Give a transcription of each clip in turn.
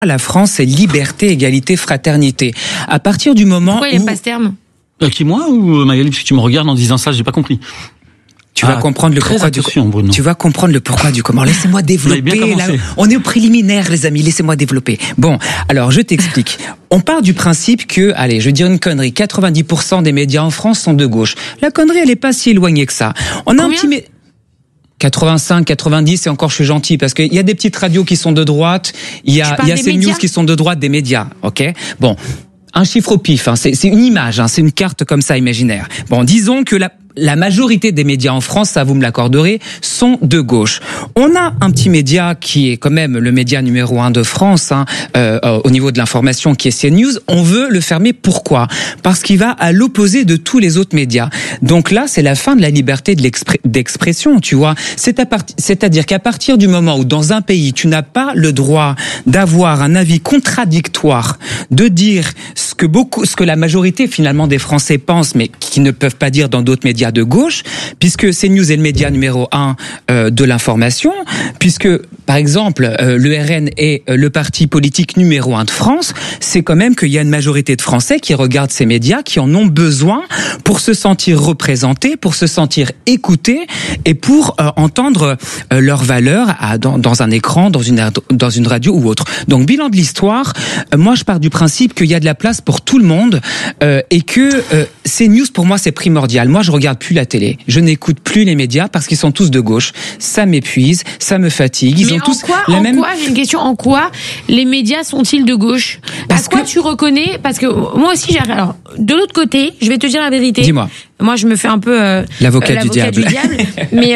La France, c'est liberté, égalité, fraternité. À partir du moment Pourquoi il n'y a pas ce terme ? Qui, moi ou Magali, parce que tu me regardes en disant ça, j'ai pas compris. Tu vas comprendre le pourquoi du Bruno. Tu vas comprendre le pourquoi du comment. Laissez-moi développer. Là, on est au préliminaire, les amis. Laissez-moi développer. Bon, alors je t'explique. On part du principe que, allez, je vais dire une connerie, 90% des médias en France sont de gauche. La connerie, elle est pas si éloignée que ça. On a un petit 85, 90, et encore je suis gentil parce qu'il y a des petites radios qui sont de droite, il y a ces news qui sont de droite des médias, ok ? Bon, un chiffre au pif, hein, c'est une image, hein, c'est une carte comme ça imaginaire. Bon, disons que la majorité des médias en France, ça vous me l'accorderez, sont de gauche. On a un petit média qui est quand même le média numéro 1 de France, hein, au niveau de l'information, qui est CNews. On veut le fermer. Pourquoi ? Parce qu'il va à l'opposé de tous les autres médias. Donc là, c'est la fin de la liberté d'expression, tu vois. C'est-à-dire qu'à partir du moment où dans un pays, tu n'as pas le droit d'avoir un avis contradictoire, de dire ce que la majorité finalement des Français pensent, mais qui ne peuvent pas dire dans d'autres médias de gauche, puisque CNews est le média numéro 1 de l'information, puisque par exemple le RN est le parti politique numéro 1 de France, c'est quand même qu'il y a une majorité de Français qui regardent ces médias, qui en ont besoin pour se sentir représentés, pour se sentir écoutés et pour entendre leurs valeurs dans un écran, dans une radio ou autre. Donc bilan de l'histoire, moi je pars du principe qu'il y a de la place pour tout le monde et que CNews pour moi c'est primordial. Moi je regarde plus la télé, je n'écoute plus les médias parce qu'ils sont tous de gauche. Ça m'épuise, ça me fatigue. Ils ont tous la même. J'ai une question. En quoi les médias sont-ils de gauche ? À quoi tu reconnais ? Parce que moi aussi, alors de l'autre côté, je vais te dire la vérité. Dis-moi. Moi, je me fais un peu l'avocat du diable. Mais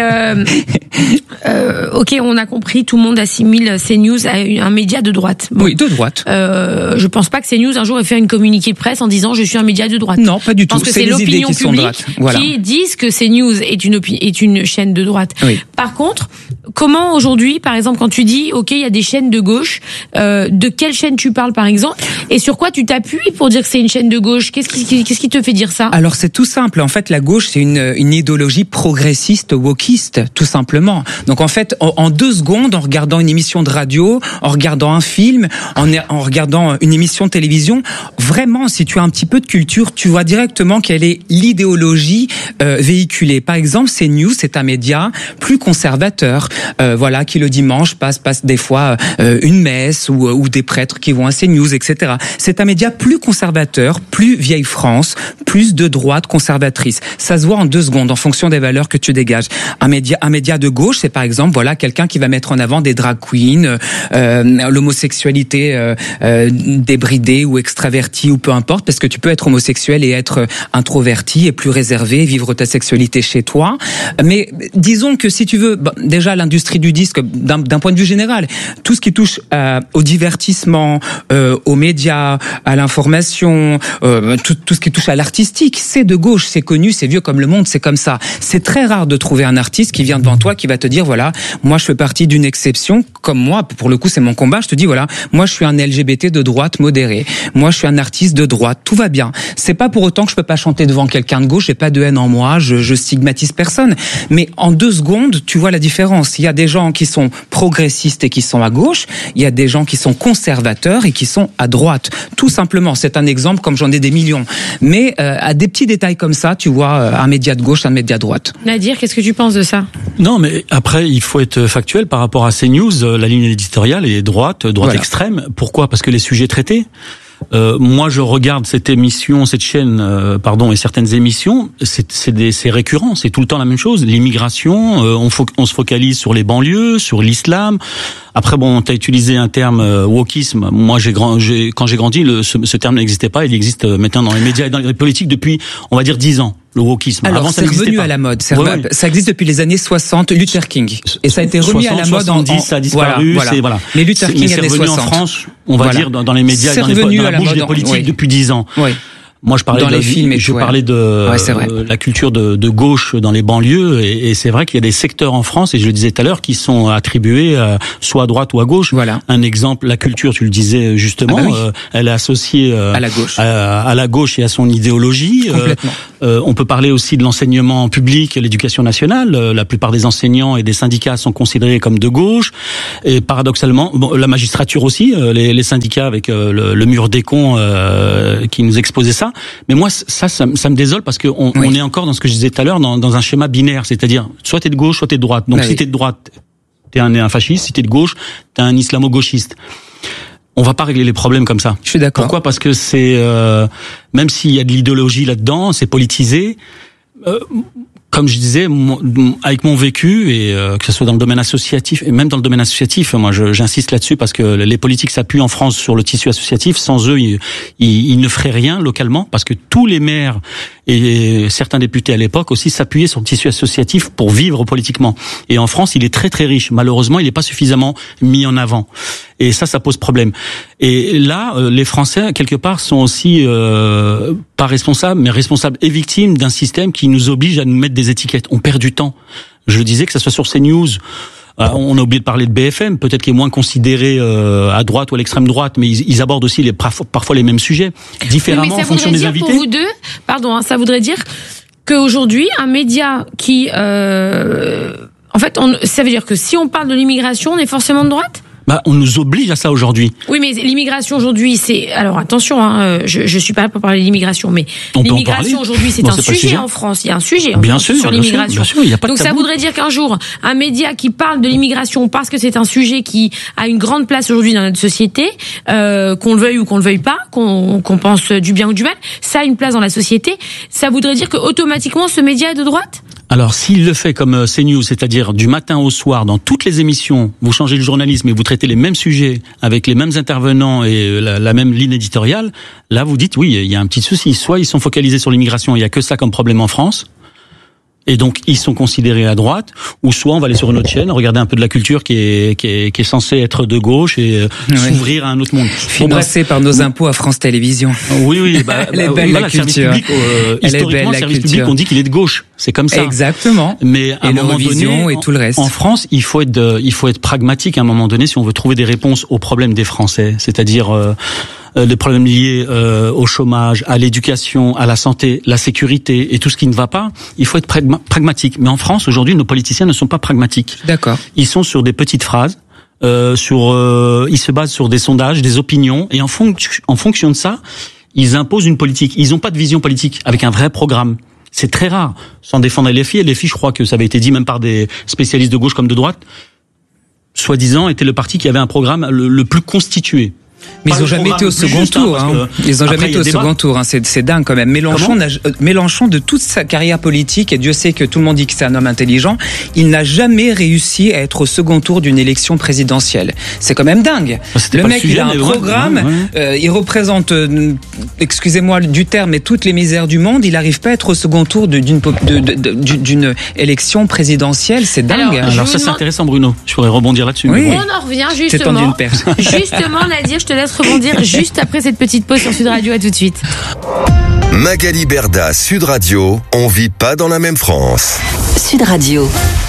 ok, on a compris. Tout le monde assimile CNews à un média de droite. Bon. Oui, de droite. Je pense pas que CNews un jour ait fait une communiqué de presse en disant je suis un média de droite. Non, pas du tout. Je pense que c'est l'opinion publique qui disent que CNews est une chaîne de droite. Oui. Par contre, comment aujourd'hui, par exemple, quand tu dis ok, il y a des chaînes de gauche, de quelle chaîne tu parles par exemple, et sur quoi tu t'appuies pour dire que c'est une chaîne de gauche ? Qu'est-ce qui te fait dire ça ? Alors c'est tout simple. En fait, la gauche, c'est une idéologie progressiste, wokiste, tout simplement. Donc en fait, en 2 secondes, en regardant une émission de radio, en regardant un film, en regardant une émission de télévision, vraiment, si tu as un petit peu de culture, tu vois directement quelle est l'idéologie véhiculée. Par exemple, CNews, c'est un média plus conservateur, voilà, qui le dimanche passe des fois une messe ou des prêtres qui vont à CNews, etc. C'est un média plus conservateur, plus vieille France, plus de droite conservatrice. Ça se voit en 2 secondes en fonction des valeurs que tu dégages. Un média de gauche, c'est par exemple voilà quelqu'un qui va mettre en avant des drag queens, l'homosexualité débridée ou extravertie ou peu importe, parce que tu peux être homosexuel et être introverti et plus réservé, vivre ta sexualité chez toi. Mais disons que si tu veux, déjà l'industrie du disque, d'un point de vue général, tout ce qui touche au divertissement, aux médias, à l'information, tout ce qui touche à l'artistique, c'est de gauche, c'est connu, c'est vieux comme le monde, c'est comme ça. C'est très rare de trouver un artiste qui vient devant toi, qui va te dire, voilà, moi je fais partie d'une exception, comme moi, pour le coup c'est mon combat, je te dis, voilà, moi je suis un LGBT de droite modéré, moi je suis un artiste de droite, tout va bien. C'est pas pour autant que je peux pas chanter devant quelqu'un de gauche, j'ai pas de haine en moi, je stigmatise personne. Mais en 2 secondes, tu vois la différence. Il y a des gens qui sont progressistes et qui sont à gauche, il y a des gens qui sont conservateurs et qui sont à droite. Tout simplement, c'est un exemple comme j'en ai des millions. Mais à des petits détails comme ça, tu vois un média de gauche, un média de droite. Nadir, qu'est-ce que tu penses de ça ? Non, mais après, il faut être factuel par rapport à CNews. La ligne éditoriale est droite voilà. Extrême. Pourquoi ? Parce que les sujets traités. Moi, je regarde cette chaîne, et certaines émissions. C'est récurrent. C'est tout le temps la même chose. L'immigration. On se focalise sur les banlieues, sur l'islam. Après, bon, t'as utilisé un terme wokisme. Moi, quand j'ai grandi, ce terme n'existait pas. Il existe maintenant dans les médias et dans les politiques depuis, on va dire, 10 ans. Le wokisme. Alors, c'est revenu à la mode. Ça existe depuis les années 60. Luther King. Et ça a été remis à la mode en 70, ça a disparu. Voilà. Les Luther King années 60. C'est revenu en France, on va dire, dans les médias et dans la bouche des politiques depuis 10 ans. Oui. Moi, je parlais dans les films et parlais de la culture de gauche dans les banlieues, et c'est vrai qu'il y a des secteurs en France, et je le disais tout à l'heure, qui sont attribués soit à droite ou à gauche. Voilà. Un exemple, la culture, tu le disais justement, elle est associée à la gauche et à son idéologie. Complètement. On peut parler aussi de l'enseignement public, l'éducation nationale. La plupart des enseignants et des syndicats sont considérés comme de gauche, et paradoxalement, la magistrature aussi, les syndicats avec le mur des cons qui nous exposait ça. Mais moi, ça me désole parce que on est encore dans ce que je disais tout à l'heure, dans un schéma binaire, c'est-à-dire soit t'es de gauche, soit t'es de droite. Donc si t'es de droite, t'es un fasciste. Si t'es de gauche, t'es un islamo-gauchiste. On va pas régler les problèmes comme ça. Je suis d'accord. Pourquoi ? Parce que c'est même s'il y a de l'idéologie là-dedans, c'est politisé. Comme je disais, avec mon vécu, et que ce soit dans le domaine associatif, et même dans le domaine associatif, moi j'insiste là-dessus parce que les politiques s'appuient en France sur le tissu associatif. Sans eux, ils ne feraient rien localement, parce que tous les maires et certains députés à l'époque aussi s'appuyaient sur le tissu associatif pour vivre politiquement. Et en France, il est très très riche. Malheureusement, il n'est pas suffisamment mis en avant. Et ça pose problème. Et là, les Français, quelque part, sont aussi pas responsables, mais responsables et victimes d'un système qui nous oblige à nous mettre des étiquettes. On perd du temps. Je le disais, que ça soit sur CNews, on a oublié de parler de BFM, peut-être qui est moins considéré à droite ou à l'extrême droite, mais ils abordent aussi parfois les mêmes sujets, différemment en fonction des invités. Pour vous deux, ça voudrait dire qu'aujourd'hui, un média qui... en fait, ça veut dire que si on parle de l'immigration, on est forcément de droite ? On nous oblige à ça aujourd'hui. Oui, mais l'immigration aujourd'hui, c'est... Alors attention, je suis pas là pour parler de l'immigration, mais l'immigration aujourd'hui, c'est un sujet en France. Il y a un sujet sur l'immigration. Bien sûr, il y a pas de Donc tabou. ça voudrait dire qu'un jour, un média qui parle de l'immigration parce que c'est un sujet qui a une grande place aujourd'hui dans notre société, qu'on le veuille ou qu'on le veuille pas, qu'on pense du bien ou du mal, ça a une place dans la société. Ça voudrait dire que automatiquement, ce média est de droite ? Alors, s'il le fait comme CNews, c'est-à-dire du matin au soir, dans toutes les émissions, vous changez le journalisme et vous traitez les mêmes sujets avec les mêmes intervenants et la même ligne éditoriale, là, vous dites, oui, il y a un petit souci. Soit ils sont focalisés sur l'immigration, il y a que ça comme problème en France, et donc ils sont considérés à droite, ou soit on va aller sur une autre chaîne, regarder un peu de la culture qui est censée être de gauche et s'ouvrir à un autre monde. Financé par nos impôts à France Télévisions. Oui, elle est belle la culture. Historiquement, le service public, on dit qu'il est de gauche. C'est comme ça. Exactement. Mais à un moment donné, et tout le reste. En France, il faut être pragmatique à un moment donné si on veut trouver des réponses aux problèmes des Français, c'est-à-dire des problèmes liés au chômage, à l'éducation, à la santé, la sécurité et tout ce qui ne va pas. Il faut être pragmatique. Mais en France, aujourd'hui, nos politiciens ne sont pas pragmatiques. D'accord. Ils sont sur des petites phrases. Ils se basent sur des sondages, des opinions, et en fonction de ça, ils imposent une politique. Ils n'ont pas de vision politique avec un vrai programme. C'est très rare. Sans défendre LFI, je crois que ça avait été dit même par des spécialistes de gauche comme de droite, soi-disant était le parti qui avait un programme le plus constitué. Mais ils n'ont jamais été au second tour. Ils n'ont jamais été au second tour. C'est dingue quand même. Mélenchon, de toute sa carrière politique, et Dieu sait que tout le monde dit que c'est un homme intelligent, il n'a jamais réussi à être au second tour d'une élection présidentielle. C'est quand même dingue. Le mec, il a un programme, il représente, excusez-moi du terme, mais toutes les misères du monde. Il n'arrive pas à être au second tour d'une élection présidentielle. C'est dingue. Alors ça, c'est intéressant, Bruno. Je pourrais rebondir là-dessus. Oui. On en revient justement. C'est tendu une perche. Justement, Nadir, je te laisse rebondir juste après cette petite pause sur Sud Radio. À tout de suite. Magali Berda, Sud Radio, on vit pas dans la même France. Sud Radio.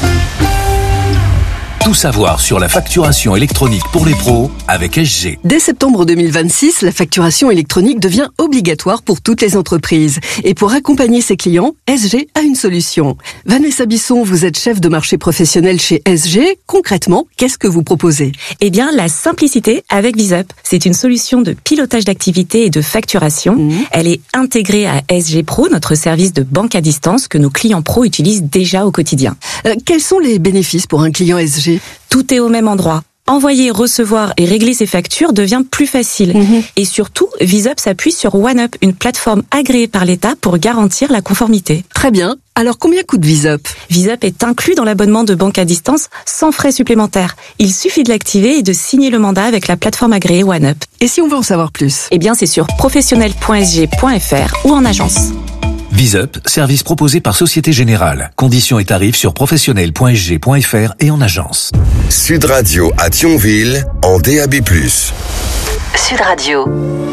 Tout savoir sur la facturation électronique pour les pros avec SG. Dès septembre 2026, la facturation électronique devient obligatoire pour toutes les entreprises. Et pour accompagner ses clients, SG a une solution. Vanessa Bisson, vous êtes chef de marché professionnel chez SG. Concrètement, qu'est-ce que vous proposez ? Eh bien, la simplicité avec VisUp. C'est une solution de pilotage d'activité et de facturation. Elle est intégrée à SG Pro, notre service de banque à distance que nos clients pros utilisent déjà au quotidien. Quels sont les bénéfices pour un client SG ? Tout est au même endroit. Envoyer, recevoir et régler ses factures devient plus facile. Et surtout, VisUp s'appuie sur OneUp, une plateforme agréée par l'État pour garantir la conformité. Très bien. Alors combien coûte VisUp ? VisUp est inclus dans l'abonnement de banque à distance sans frais supplémentaires. Il suffit de l'activer et de signer le mandat avec la plateforme agréée OneUp. Et si on veut en savoir plus ? Eh bien, c'est sur professionnel.sg.fr ou en agence. VisUp, service proposé par Société Générale. Conditions et tarifs sur professionnel.sg.fr et en agence. Sud Radio à Thionville, en DAB+. Sud Radio.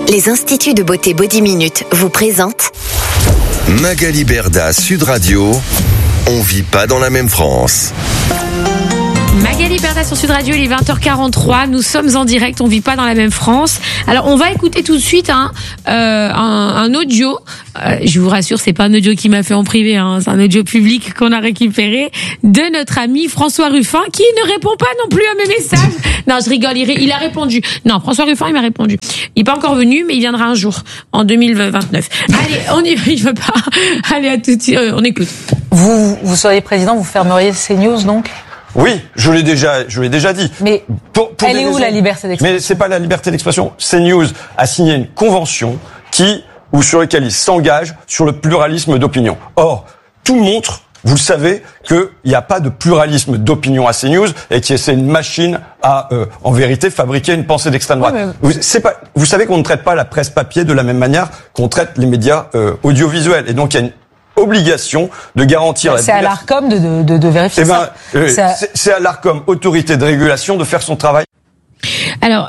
Les instituts de beauté Body Minute vous présentent Magali Berda, Sud Radio. On vit pas dans la même France. Magali Berda sur Sud Radio, il est 20h43, nous sommes en direct, on vit pas dans la même France. Alors on va écouter tout de suite un audio, je vous rassure, c'est pas un audio qui m'a fait en privé, c'est un audio public qu'on a récupéré de notre ami François Ruffin qui ne répond pas non plus à mes messages. Non, je rigole, il a répondu. Non, François Ruffin, il m'a répondu. Il est pas encore venu, mais il viendra un jour, en 2029. Allez, on y va, il veut pas. Allez, à tout de suite, on écoute. Vous seriez président, vous fermeriez CNews donc ? Oui, je l'ai déjà dit. Mais elle est où la liberté d'expression ? Mais c'est pas la liberté d'expression. CNews a signé une convention sur laquelle il s'engage sur le pluralisme d'opinion. Or, tout montre, vous le savez, qu'il n'y a pas de pluralisme d'opinion à CNews et que c'est une machine à, en vérité, fabriquer une pensée d'extrême droite. Oui, vous savez qu'on ne traite pas la presse papier de la même manière qu'on traite les médias audiovisuels. Et donc, il y a une obligation de garantir c'est à l'Arcom de vérifier ça. C'est à l'Arcom, autorité de régulation, de faire son travail. Alors,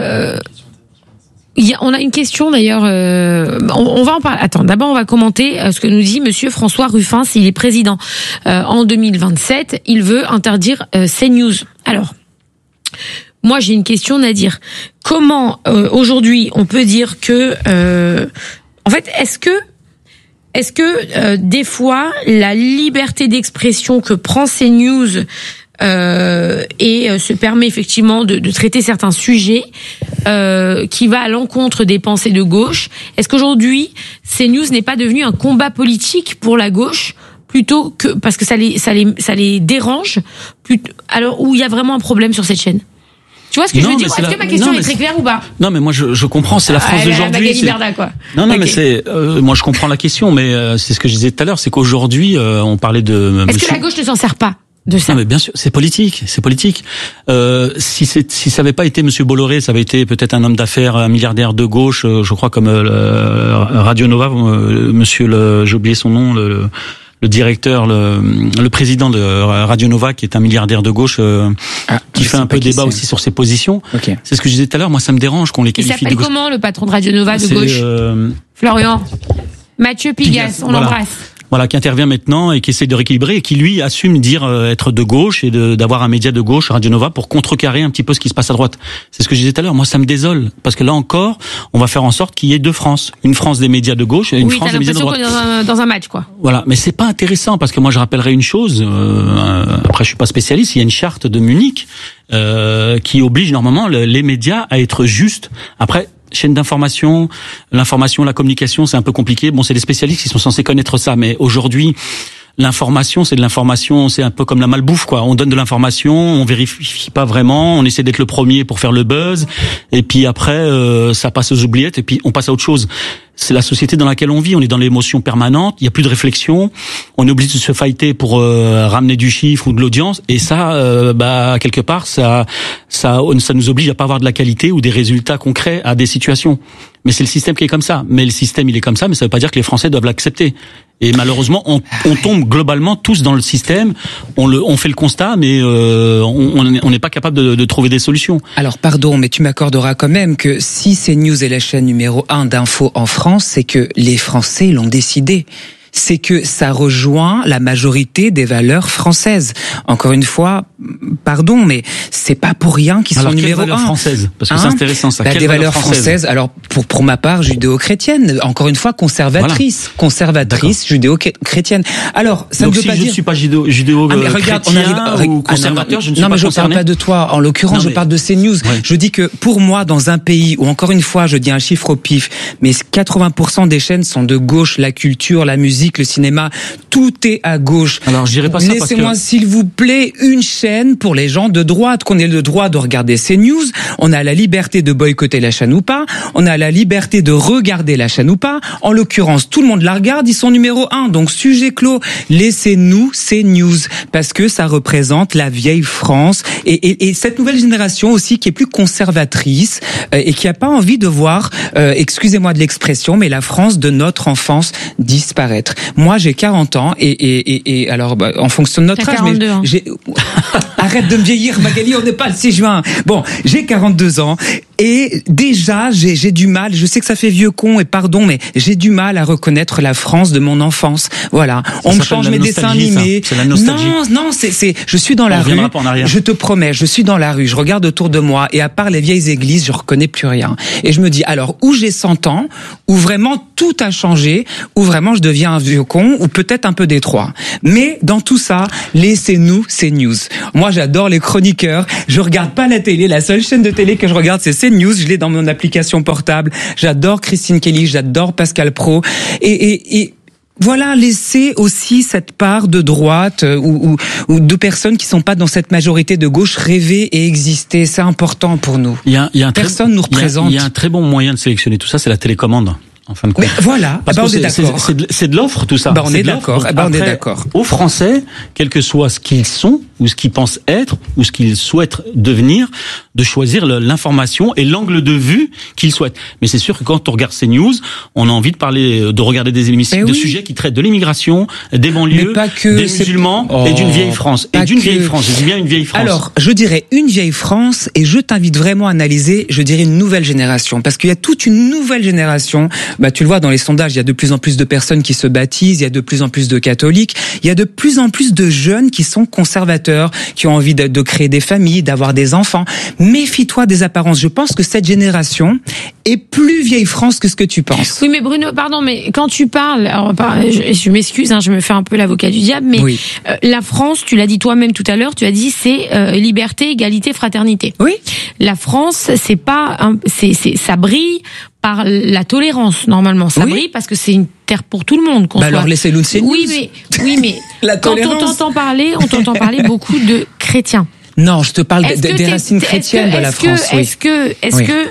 on a une question d'ailleurs. On va en parler. Attends, d'abord on va commenter ce que nous dit Monsieur François Ruffin. S'il est président en 2027, il veut interdire CNews. Alors, moi j'ai une question à dire. Comment aujourd'hui on peut dire que, en fait, est-ce que des fois la liberté d'expression que prend CNews se permet effectivement de traiter certains sujets qui va à l'encontre des pensées de gauche, est-ce qu'aujourd'hui CNews n'est pas devenu un combat politique pour la gauche plutôt que parce que ça les dérange, alors où il y a vraiment un problème sur cette chaîne? Tu vois ce que je veux dire? Est-ce que ma question est très claire ou pas? Non, mais moi je comprends. C'est la France d'aujourd'hui. Magali Berda, quoi. Non, mais c'est moi je comprends la question, mais c'est ce que je disais tout à l'heure, c'est qu'aujourd'hui on parlait de. Est-ce que la gauche ne s'en sert pas de ça? Non, mais bien sûr, c'est politique. Si ça avait pas été Monsieur Bolloré, ça avait été peut-être un homme d'affaires, un milliardaire de gauche, je crois comme Radio Nova. J'ai oublié son nom. Le directeur, le président de Radio Nova, qui est un milliardaire de gauche, qui fait un peu débat aussi sur ses positions. Okay. C'est ce que je disais tout à l'heure. Moi, ça me dérange qu'on les qualifie de gauche. Il s'appelle comment, le patron de Radio Nova de gauche? Florian. Mathieu Pigasse, on l'embrasse. Voilà, qui intervient maintenant et qui essaie de rééquilibrer et qui lui assume dire être de gauche et d'avoir un média de gauche, Radio Nova, pour contrecarrer un petit peu ce qui se passe à droite. C'est ce que je disais tout à l'heure. Moi, ça me désole parce que là encore, on va faire en sorte qu'il y ait deux France, une France des médias de gauche et une France des médias de droite. Oui, t'as l'impression qu'on est dans un match, quoi. Voilà, mais c'est pas intéressant parce que moi, je rappellerai une chose. Après, je suis pas spécialiste. Il y a une charte de Munich qui oblige normalement les médias à être justes. Après. Chaîne d'information, l'information, la communication, c'est un peu compliqué. Bon, c'est les spécialistes qui sont censés connaître ça, mais aujourd'hui, l'information, c'est de l'information, c'est un peu comme la malbouffe, quoi. On donne de l'information, on vérifie pas vraiment, on essaie d'être le premier pour faire le buzz, et puis après, ça passe aux oubliettes, et puis on passe à autre chose. C'est la société dans laquelle on vit, on est dans l'émotion permanente, il y a plus de réflexion, on est obligé de se fighter pour ramener du chiffre ou de l'audience, et ça, quelque part, ça nous oblige à pas avoir de la qualité ou des résultats concrets à des situations. Mais c'est le système qui est comme ça. Mais le système, il est comme ça, mais ça veut pas dire que les Français doivent l'accepter. Et malheureusement, on tombe globalement tous dans le système. On fait le constat, mais on n'est pas capable de trouver des solutions. Alors, pardon, mais tu m'accorderas quand même que si CNews est la chaîne numéro 1 d'info en France, c'est que les Français l'ont décidé. C'est que ça rejoint la majorité des valeurs françaises. Encore une fois, pardon, mais c'est pas pour rien qu'ils sont numéro 1. Quelles valeurs françaises ? Parce que c'est intéressant ça. Des valeurs françaises. Alors pour ma part, judéo-chrétienne. Encore une fois, conservatrice, judéo-chrétienne. Alors ça donc, ne veut pas dire. Je suis pas judéo-chrétien ou conservateur, je ne suis pas concerné. Non, mais je parle pas de toi. En l'occurrence, je parle de CNews. Ouais. Je dis que pour moi, dans un pays où encore une fois, je dis un chiffre au pif, mais 80% des chaînes sont de gauche, la culture, la musique, le cinéma, tout est à gauche. Alors, je dirais pas ça parce que... Laissez-moi, s'il vous plaît, une chaîne pour les gens de droite, qu'on ait le droit de regarder CNews, on a la liberté de boycotter la chaîne ou pas, on a la liberté de regarder la chaîne ou pas. En l'occurrence, tout le monde la regarde, ils sont numéro 1. Donc, sujet clos. Laissez-nous CNews, parce que ça représente la vieille France et cette nouvelle génération aussi qui est plus conservatrice et qui a pas envie de voir, excusez-moi de l'expression, mais la France de notre enfance disparaître. Moi, j'ai 40 ans et alors en fonction de notre âge, 42 ans. Arrête de me vieillir, Magali, on n'est pas le 6 juin. Bon, j'ai 42 ans et déjà, j'ai du mal, je sais que ça fait vieux con et pardon, mais j'ai du mal à reconnaître la France de mon enfance. Voilà. On me change mes dessins animés. C'est la nostalgie. Non, je suis dans la rue. Je te promets, je suis dans la rue, je regarde autour de moi et à part les vieilles églises, je reconnais plus rien. Et je me dis, alors, où j'ai 100 ans, où vraiment tout a changé, où vraiment je deviens un vieux con, ou peut-être un peu détroit. Mais dans tout ça, laissez-nous CNews. Moi, j'adore les chroniqueurs. Je regarde pas la télé. La seule chaîne de télé que je regarde, c'est CNews. Je l'ai dans mon application portable. J'adore Christine Kelly. J'adore Pascal Praud. Et voilà, laissez aussi cette part de droite ou de personnes qui sont pas dans cette majorité de gauche rêver et exister. C'est important pour nous. Personne nous représente. Il y a un très bon moyen de sélectionner tout ça, c'est la télécommande. En fin de compte. Mais voilà, parce on est d'accord. C'est de l'offre tout ça. On est d'accord. On est d'accord. Aux Français, quel que soit ce qu'ils sont ou ce qu'ils pensent être ou ce qu'ils souhaitent devenir, de choisir l'information et l'angle de vue qu'ils souhaitent. Mais c'est sûr que quand on regarde ces news, on a envie de regarder des émissions, de sujets qui traitent de l'immigration, des banlieues, des musulmans et d'une vieille France. Et d'une vieille France. Je dis bien une vieille France. Alors, je dirais une vieille France et je t'invite vraiment à analyser, je dirais une nouvelle génération. Parce qu'il y a toute une nouvelle génération. Tu le vois dans les sondages, il y a de plus en plus de personnes qui se baptisent, il y a de plus en plus de catholiques, il y a de plus en plus de jeunes qui sont conservateurs, qui ont envie de créer des familles, d'avoir des enfants. Méfie-toi des apparences. Je pense que cette génération est plus vieille France que ce que tu penses. Oui, mais Bruno, pardon, mais quand tu parles, alors, je m'excuse, je me fais un peu l'avocat du diable, mais oui. La France, tu l'as dit toi-même tout à l'heure, tu as dit c'est liberté, égalité, fraternité. Oui. La France, c'est pas, ça brille par la tolérance, normalement. Ça brille parce que c'est une terre pour tout le monde. Alors laissez-nous le CNews. Oui, mais quand on t'entend parler beaucoup de chrétiens. Non, je te parle des racines chrétiennes de la France. Est-ce que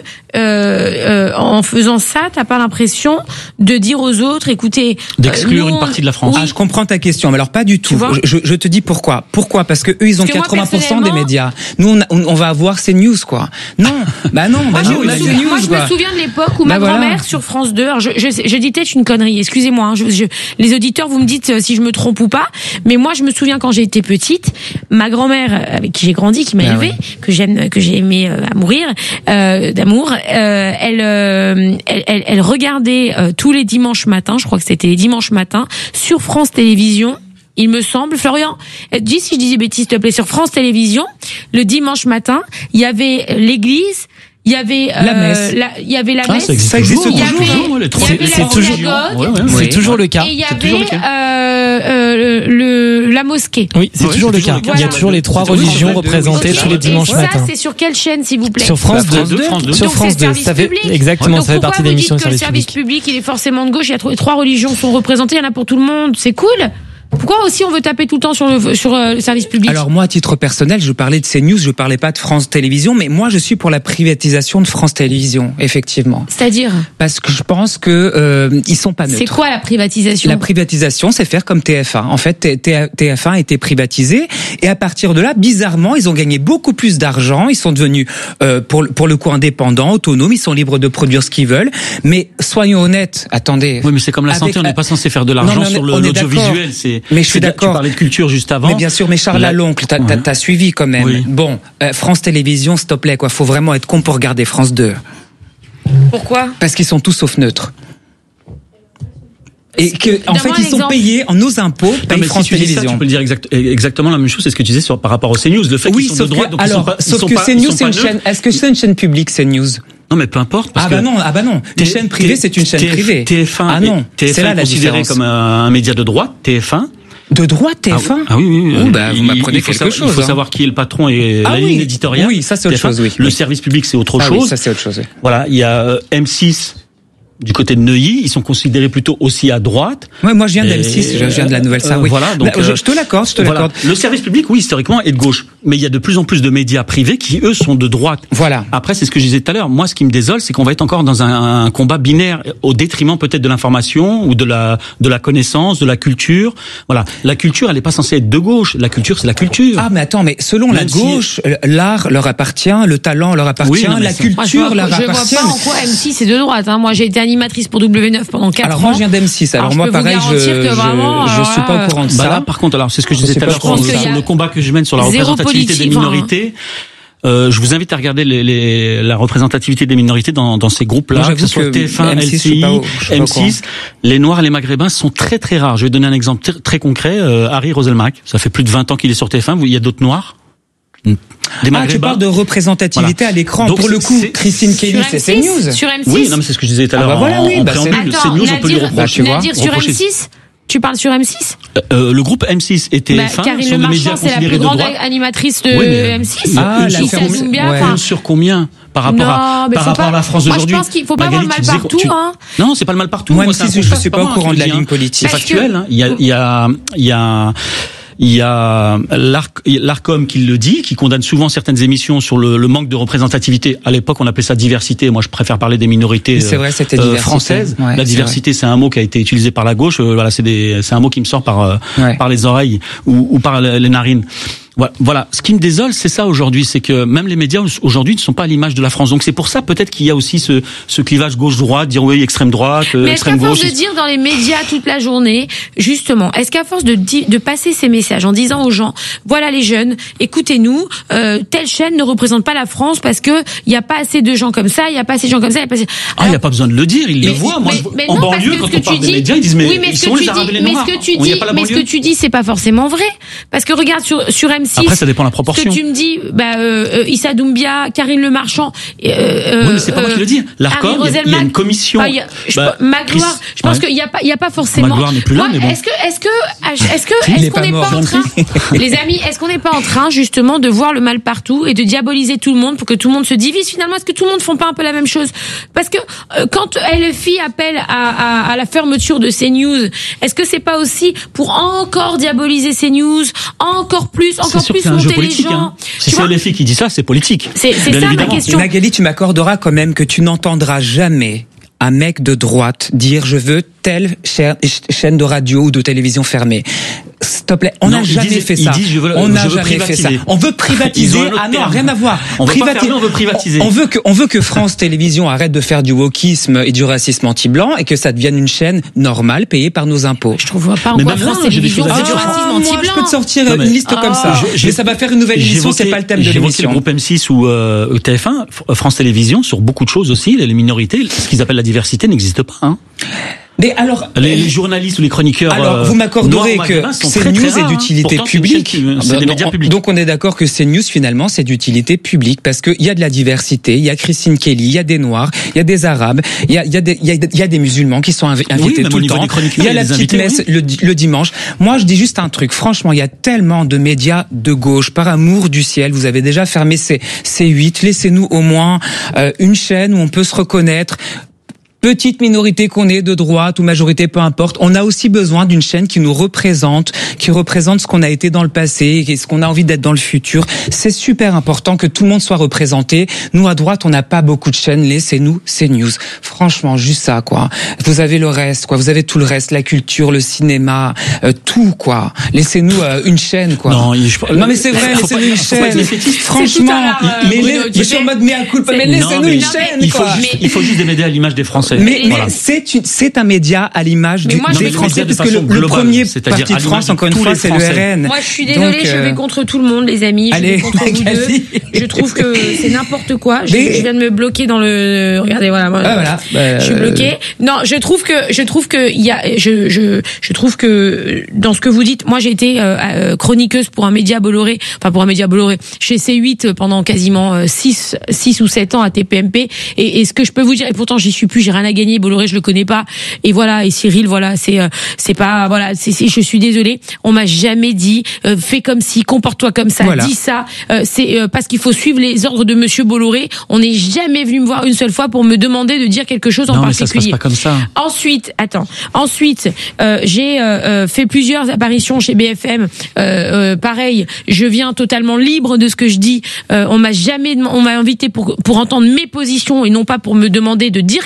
en faisant ça, t'as pas l'impression de dire aux autres, écoutez, d'exclure une partie de la France? Ah, je comprends ta question, mais alors pas du tout. Je te dis pourquoi. Pourquoi? Parce que eux, ils ont 80% des médias. Nous, on va avoir CNews, quoi. Non, non. Moi, je me souviens de l'époque où ma grand-mère sur France 2. Alors je dis peut-être une connerie. Excusez-moi. Les auditeurs, vous me dites si je me trompe ou pas. Mais moi, je me souviens quand j'ai été petite, ma grand-mère avec qui j'ai grandi, qui m'a élevée, que j'ai aimé à mourir d'amour. Elle regardait tous les dimanches matins, je crois que c'était les dimanches matins, sur France Télévisions, il me semble. Florian, dis si je disais bêtise, s'il te plaît, sur France Télévisions, le dimanche matin, il y avait l'église, il y avait la messe. Il y avait la messe. Ça existe toujours. C'est toujours le cas. Et il y avait la mosquée. Oui, c'est toujours le cas. Il y a toujours les trois religions représentées tous les dimanches matins. Ça, c'est sur quelle chaîne, s'il vous plaît? Sur France 2. Sur France 2. Exactement, ça fait partie des émissions de service public. Le service public, il est forcément de gauche. Il y a les trois religions sont représentées. Il y en a pour tout le monde. C'est cool. Pourquoi aussi on veut taper tout le temps sur le service public? Alors moi, à titre personnel, je parlais de CNews, je parlais pas de France Télévisions, mais moi je suis pour la privatisation de France Télévisions, effectivement. C'est-à-dire? Parce que je pense que ils sont pas neutres. C'est quoi la privatisation? La privatisation, c'est faire comme TF1. En fait, TF1 a été privatisé et à partir de là, bizarrement, ils ont gagné beaucoup plus d'argent. Ils sont devenus pour le coup indépendants, autonomes. Ils sont libres de produire ce qu'ils veulent. Mais soyons honnêtes. Attendez. Oui, mais c'est comme la santé. On n'est pas censé faire de l'argent sur l'audiovisuel. Mais je suis d'accord. Tu parlais de culture juste avant. Mais bien sûr, mais Charles Laloncle, t'as suivi quand même. Oui. Bon, France Télévisions, s'il te plaît, quoi. Faut vraiment être con pour regarder France 2. Pourquoi? Parce qu'ils sont tous sauf neutres. Et en fait, ils sont payés en nos impôts, payent France Télévisions. Tu peux le dire exactement la même chose, c'est ce que tu disais par rapport aux CNews. Le fait qu'ils sont de droite, donc sauf que CNews, c'est une chaîne. Est-ce que c'est une chaîne publique, CNews? Non, mais peu importe. Ah bah non. Une chaîne privée, c'est une chaîne privée. TF1 est considéré comme un média de droite, TF1. De droite, TF1? Ah oui. Vous m'apprenez quelque chose. Il faut savoir qui est le patron et la ligne éditoriale. Oui, ça c'est autre chose, oui. Le service public, c'est autre chose. Oui, ça c'est autre chose, oui. Voilà, il y a M6 du côté de Neuilly, ils sont considérés plutôt aussi à droite. Ouais, moi je viens d'M6, je viens de la Nouvelle-Sarre, oui. Voilà, donc je te l'accorde, Voilà. Le service public, oui, historiquement, est de gauche. Mais il y a de plus en plus de médias privés qui, eux, sont de droite. Voilà. Après, c'est ce que je disais tout à l'heure. Moi, ce qui me désole, c'est qu'on va être encore dans un combat binaire au détriment peut-être de l'information ou de la connaissance, de la culture. Voilà. La culture, elle n'est pas censée être de gauche. La culture, c'est la culture. Ah, mais attends, mais selon la gauche, l'art leur appartient, le talent leur appartient, la culture leur appartient. Je vois pas en quoi M6 est de droite, hein. Moi, j'ai été animatrice pour W9 pendant 4 ans. Alors moi je viens d'M6, alors moi pareil, je suis pas au courant de ça. Là, par contre, alors c'est ce que je disais tout à l'heure sur le combat que je mène sur la représentativité des minorités. Je vous invite à regarder la représentativité des minorités dans ces groupes-là, que ce soit TF1, LCI, M6. Les Noirs et les Maghrébins sont très très rares. Je vais donner un exemple très concret. Harry Roselmack, ça fait plus de 20 ans qu'il est sur TF1. Il y a d'autres Noirs. Des Maghrébins. Tu parles de représentativité à l'écran. Donc, pour le coup, Christine Kelly, c'est CNews. Sur M6. Oui, non, mais c'est ce que je disais tout à l'heure. En préambule. CNews, on peut lui reprocher. Nadir, sur M6 Tu parles sur M6 Le groupe M6 et TF1 sont des médias considérés de droite. C'est la plus grande animatrice de M6. Ah, sur combien par rapport à la France d'aujourd'hui? Moi, je pense qu'il faut pas avoir le mal partout. Non, c'est pas le mal partout. Moi, M6, je suis pas au courant de la ligne politique. C'est factuel. Il y a l'Arcom qui le dit, qui condamne souvent certaines émissions sur le manque de représentativité. À l'époque, on appelait ça diversité. Moi, je préfère parler des minorités françaises. Ouais, la diversité, c'est un mot qui a été utilisé par la gauche. Voilà, c'est un mot qui me sort par les oreilles ou par les narines. Voilà. Ce qui me désole, c'est ça aujourd'hui, c'est que même les médias aujourd'hui ne sont pas à l'image de la France. Donc c'est pour ça peut-être qu'il y a aussi ce clivage gauche-droite, dire oui, extrême droite, extrême gauche. Mais est-ce qu'à force de dire dans les médias toute la journée, justement, est-ce qu'à force de passer ces messages en disant aux gens, voilà les jeunes, écoutez-nous, telle chaîne ne représente pas la France parce que il y a pas assez de gens comme ça, il y a pas assez de gens comme ça, il y a pas assez... il y a pas besoin de le dire, ils le voient. Moi, en banlieue, quand on parle des médias, ils disent mais ils sont les Arabes et les Noirs. Mais ce que tu dis, c'est pas forcément vrai, parce que regarde sur M6. Après, ça dépend de la proportion. Ce que tu me dis, Issa Doumbia, Karine Le Marchand. Oui, mais c'est pas moi qui le dis. L'Arcom, il y a une commission. Magloire, je pense qu'il y a pas forcément. Magloire n'est plus là, mais bon. Est-ce qu'on n'est pas en train, les amis, est-ce qu'on n'est pas en train justement de voir le mal partout et de diaboliser tout le monde pour que tout le monde se divise finalement? Est-ce que tout le monde ne font pas un peu la même chose? Parce que quand LFI appelle à la fermeture de CNews, est-ce que c'est pas aussi pour encore diaboliser CNews, encore plus monter les gens? Si c'est LFI qui dit ça, c'est politique. C'est ça ma question. Magali, tu m'accorderas quand même que tu n'entendras jamais un mec de droite dire je veux telle chaîne de radio ou de télévision fermée. S'il te plaît, on n'a jamais fait ça. On n'a jamais fait ça. On veut privatiser. Ah non, rien à voir. On veut privatiser. On veut que France Télévisions arrête de faire du wokisme et du racisme anti-blanc et que ça devienne une chaîne normale payée par nos impôts. Je trouve pas en quoi France Télévisions c'est du racisme anti-blanc. Je peux te sortir une liste comme ça. Mais ça va faire une nouvelle émission, c'est pas le thème de l'émission. Le groupe M6 ou TF1, France Télévisions, sur beaucoup de choses aussi, les minorités, ce qu'ils appellent la diversité n'existe pas, hein. Mais alors, les journalistes ou les chroniqueurs. Alors, vous m'accorderez que CNews est d'utilité publique. C'est des médias publics. Donc, on est d'accord que CNews, finalement, c'est d'utilité publique parce qu'il y a de la diversité. Il y a Christine Kelly, il y a des Noirs, il y a des Arabes, il y a des musulmans qui sont invités tout le temps. Il y a la petite messe le dimanche. Moi, je dis juste un truc. Franchement, il y a tellement de médias de gauche. Par amour du ciel, vous avez déjà fermé ces 8. Laissez-nous au moins une chaîne où on peut se reconnaître. Petite minorité qu'on est, de droite ou majorité, peu importe, on a aussi besoin d'une chaîne qui nous représente, qui représente ce qu'on a été dans le passé et ce qu'on a envie d'être dans le futur. C'est super important que tout le monde soit représenté. Nous, à droite, on n'a pas beaucoup de chaînes. Laissez-nous CNews. Franchement, juste ça, quoi. Vous avez le reste, quoi. Vous avez tout le reste, la culture, le cinéma, tout, quoi. Laissez-nous une chaîne, quoi. Non, mais c'est vrai, laissez-nous une chaîne. Franchement, je suis en mode mea culpa, mais laissez-nous une chaîne, quoi. Il faut juste des médias à l'image des Français. Mais c'est un média à l'image des Français, parce que le premier parti de France, encore une fois, c'est le RN. Moi, je suis désolée, je vais contre tout le monde, les amis. Je vais contre vous deux. Je trouve que c'est n'importe quoi. Je viens de me bloquer dans le. Regardez, voilà. Je suis bloquée. Non, je trouve que dans ce que vous dites, moi, j'ai été chroniqueuse pour un média Bolloré, chez C8 pendant quasiment 6 ou 7 ans à TPMP. Et ce que je peux vous dire, et pourtant j'y suis plus, j'ai rien à gagner. Bolloré, je le connais pas. Et voilà. Et Cyril, voilà, c'est pas, voilà, je suis désolée. On m'a jamais dit, fais comme ci, comporte-toi comme ça, dis ça. C'est parce qu'il faut suivre les ordres de Monsieur Bolloré. On n'est jamais venu me voir une seule fois pour me demander de dire quelque chose en particulier. Ça se passe pas comme ça. Ensuite, j'ai fait plusieurs apparitions chez BFM. Pareil, je viens totalement libre de ce que je dis. On m'a invité pour entendre mes positions et non pas pour me demander de dire quelque chose.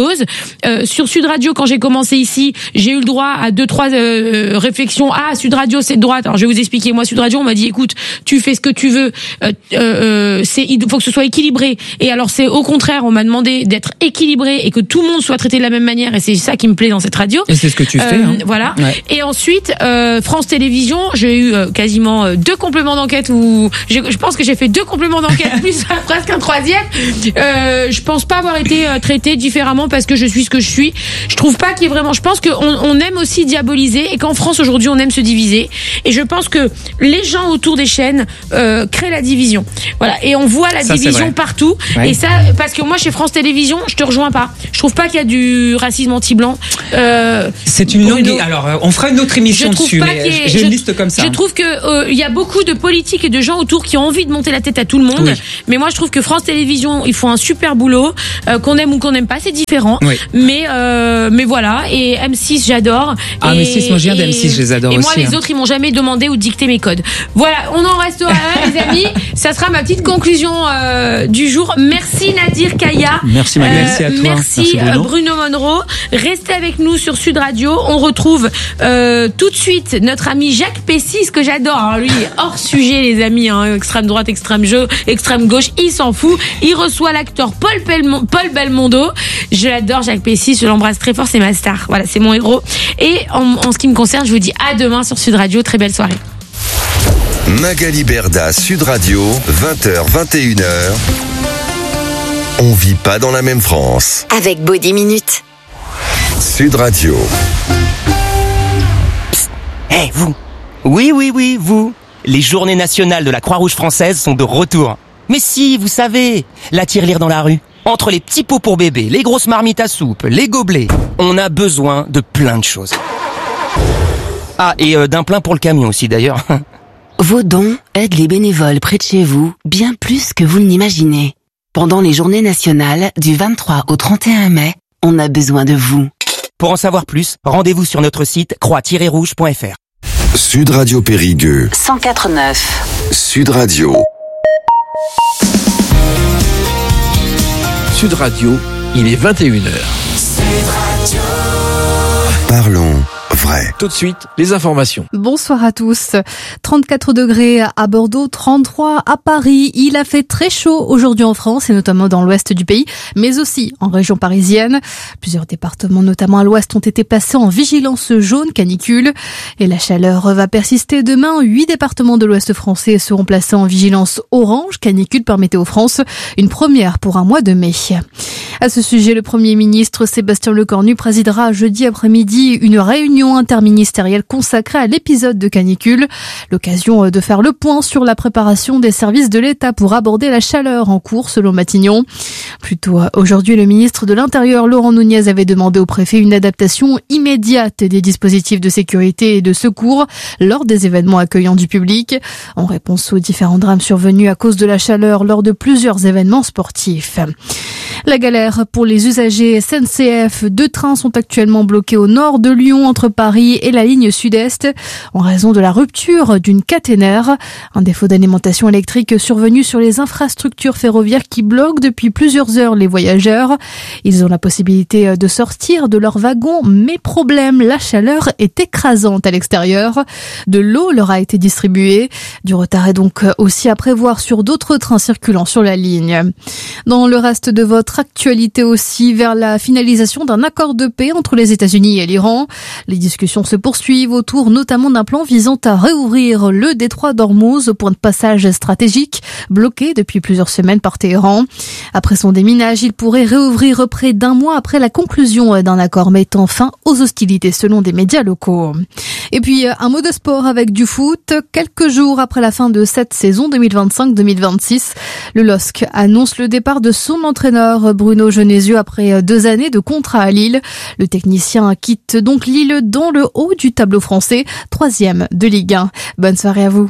chose. Sur Sud Radio, quand j'ai commencé ici, j'ai eu le droit à 2-3 réflexions. Ah, Sud Radio, c'est de droite. Alors je vais vous expliquer. Moi, Sud Radio, on m'a dit, écoute, tu fais ce que tu veux. Il faut que ce soit équilibré. Et alors c'est au contraire, on m'a demandé d'être équilibré et que tout le monde soit traité de la même manière. Et c'est ça qui me plaît dans cette radio. Et c'est ce que tu fais. Voilà. Ouais. Et ensuite, France Télévisions, j'ai eu quasiment 2 compléments d'enquête où je pense que j'ai fait 2 compléments d'enquête plus presque un 3e. Je pense pas avoir été traitée différemment parce que je suis ce que je suis. Je trouve pas qu'il y ait vraiment. Je pense qu'on aime aussi diaboliser et qu'en France aujourd'hui on aime se diviser. Et je pense que les gens autour des chaînes créent la division. Voilà. Et on voit la division partout. Ouais. Et ça, parce que moi chez France Télévisions, je te rejoins pas. Je trouve pas qu'il y a du racisme anti-blanc. C'est une longue. Alors, on fera une autre émission dessus. Mais j'ai une liste comme ça. Je trouve que il y a beaucoup de politiques et de gens autour qui ont envie de monter la tête à tout le monde. Oui. Mais moi, je trouve que France Télévisions, ils font un super boulot. Qu'on aime ou qu'on n'aime pas, c'est différent. Oui. Mais voilà. Et M6, j'adore. Ah, mais M6, moi, je viens d'M6, je les adore aussi. Et moi, les autres, ils m'ont jamais demandé ou dicté mes codes. Voilà. On en restera là, les amis. Ça sera ma petite conclusion du jour. Merci Nadir Kaya. Merci Magali. Merci à toi. Merci Bruno Monroe. Restez avec nous sur Sud Radio. On retrouve tout de suite notre ami Jacques Pessis, que j'adore. Alors lui, hors sujet, les amis, hein, extrême droite, extrême gauche, il s'en fout. Il reçoit l'acteur Paul Belmondo. Je l'adore, Jacques Pessis, je l'embrasse très fort, c'est ma star. Voilà, c'est mon héros. Et en ce qui me concerne, je vous dis à demain sur Sud Radio. Très belle soirée. Magali Berda, Sud Radio, 20h, 21h. On vit pas dans la même France. Avec Body Minute. Sud Radio. Hey, vous. Oui, vous. Les journées nationales de la Croix-Rouge française sont de retour. Mais si, vous savez, la tirelire dans la rue. Entre les petits pots pour bébé, les grosses marmites à soupe, les gobelets, on a besoin de plein de choses. Ah, et d'un plein pour le camion aussi d'ailleurs. Vos dons aident les bénévoles près de chez vous bien plus que vous ne l'imaginez. Pendant les journées nationales du 23 au 31 mai, on a besoin de vous. Pour en savoir plus, rendez-vous sur notre site croix-rouge.fr. Sud Radio Périgueux 104.9. Sud Radio. Sud Radio, il est 21h. Sud Radio. Parlons vrai. Tout de suite, les informations. Bonsoir à tous. 34 degrés à Bordeaux, 33 à Paris. Il a fait très chaud aujourd'hui en France et notamment dans l'ouest du pays, mais aussi en région parisienne. Plusieurs départements, notamment à l'ouest, ont été placés en vigilance jaune canicule. Et la chaleur va persister demain. 8 départements de l'ouest français seront placés en vigilance orange canicule par Météo France. Une première pour un mois de mai. À ce sujet, le Premier ministre Sébastien Lecornu présidera jeudi après-midi une réunion interministérielle consacrée à l'épisode de canicule. L'occasion de faire le point sur la préparation des services de l'État pour aborder la chaleur en cours, selon Matignon. Plus tôt aujourd'hui, le ministre de l'Intérieur, Laurent Nunez, avait demandé au préfet une adaptation immédiate des dispositifs de sécurité et de secours lors des événements accueillant du public, en réponse aux différents drames survenus à cause de la chaleur lors de plusieurs événements sportifs. La galère pour les usagers SNCF. 2 trains sont actuellement bloqués au nord de Lyon entre Paris et la ligne sud-est en raison de la rupture d'une caténaire. Un défaut d'alimentation électrique survenu sur les infrastructures ferroviaires qui bloquent depuis plusieurs heures les voyageurs. Ils ont la possibilité de sortir de leur wagon, mais problème, la chaleur est écrasante à l'extérieur. De l'eau leur a été distribuée. Du retard est donc aussi à prévoir sur d'autres trains circulant sur la ligne. Dans le reste de votre actualité aussi, vers la finalisation d'un accord de paix entre les États-Unis et l'Iran. Les discussions se poursuivent autour notamment d'un plan visant à réouvrir le détroit d'Ormuz, point de passage stratégique bloqué depuis plusieurs semaines par Téhéran. Après son déminage, il pourrait réouvrir près d'un mois après la conclusion d'un accord mettant fin aux hostilités selon des médias locaux. Et puis un mot de sport avec du foot. Quelques jours après la fin de cette saison 2025-2026, le LOSC annonce le départ de son entraîneur Bruno Genesio après 2 années de contrat à Lille. Le technicien quitte donc Lille dans le haut du tableau français, 3e de Ligue 1. Bonne soirée à vous.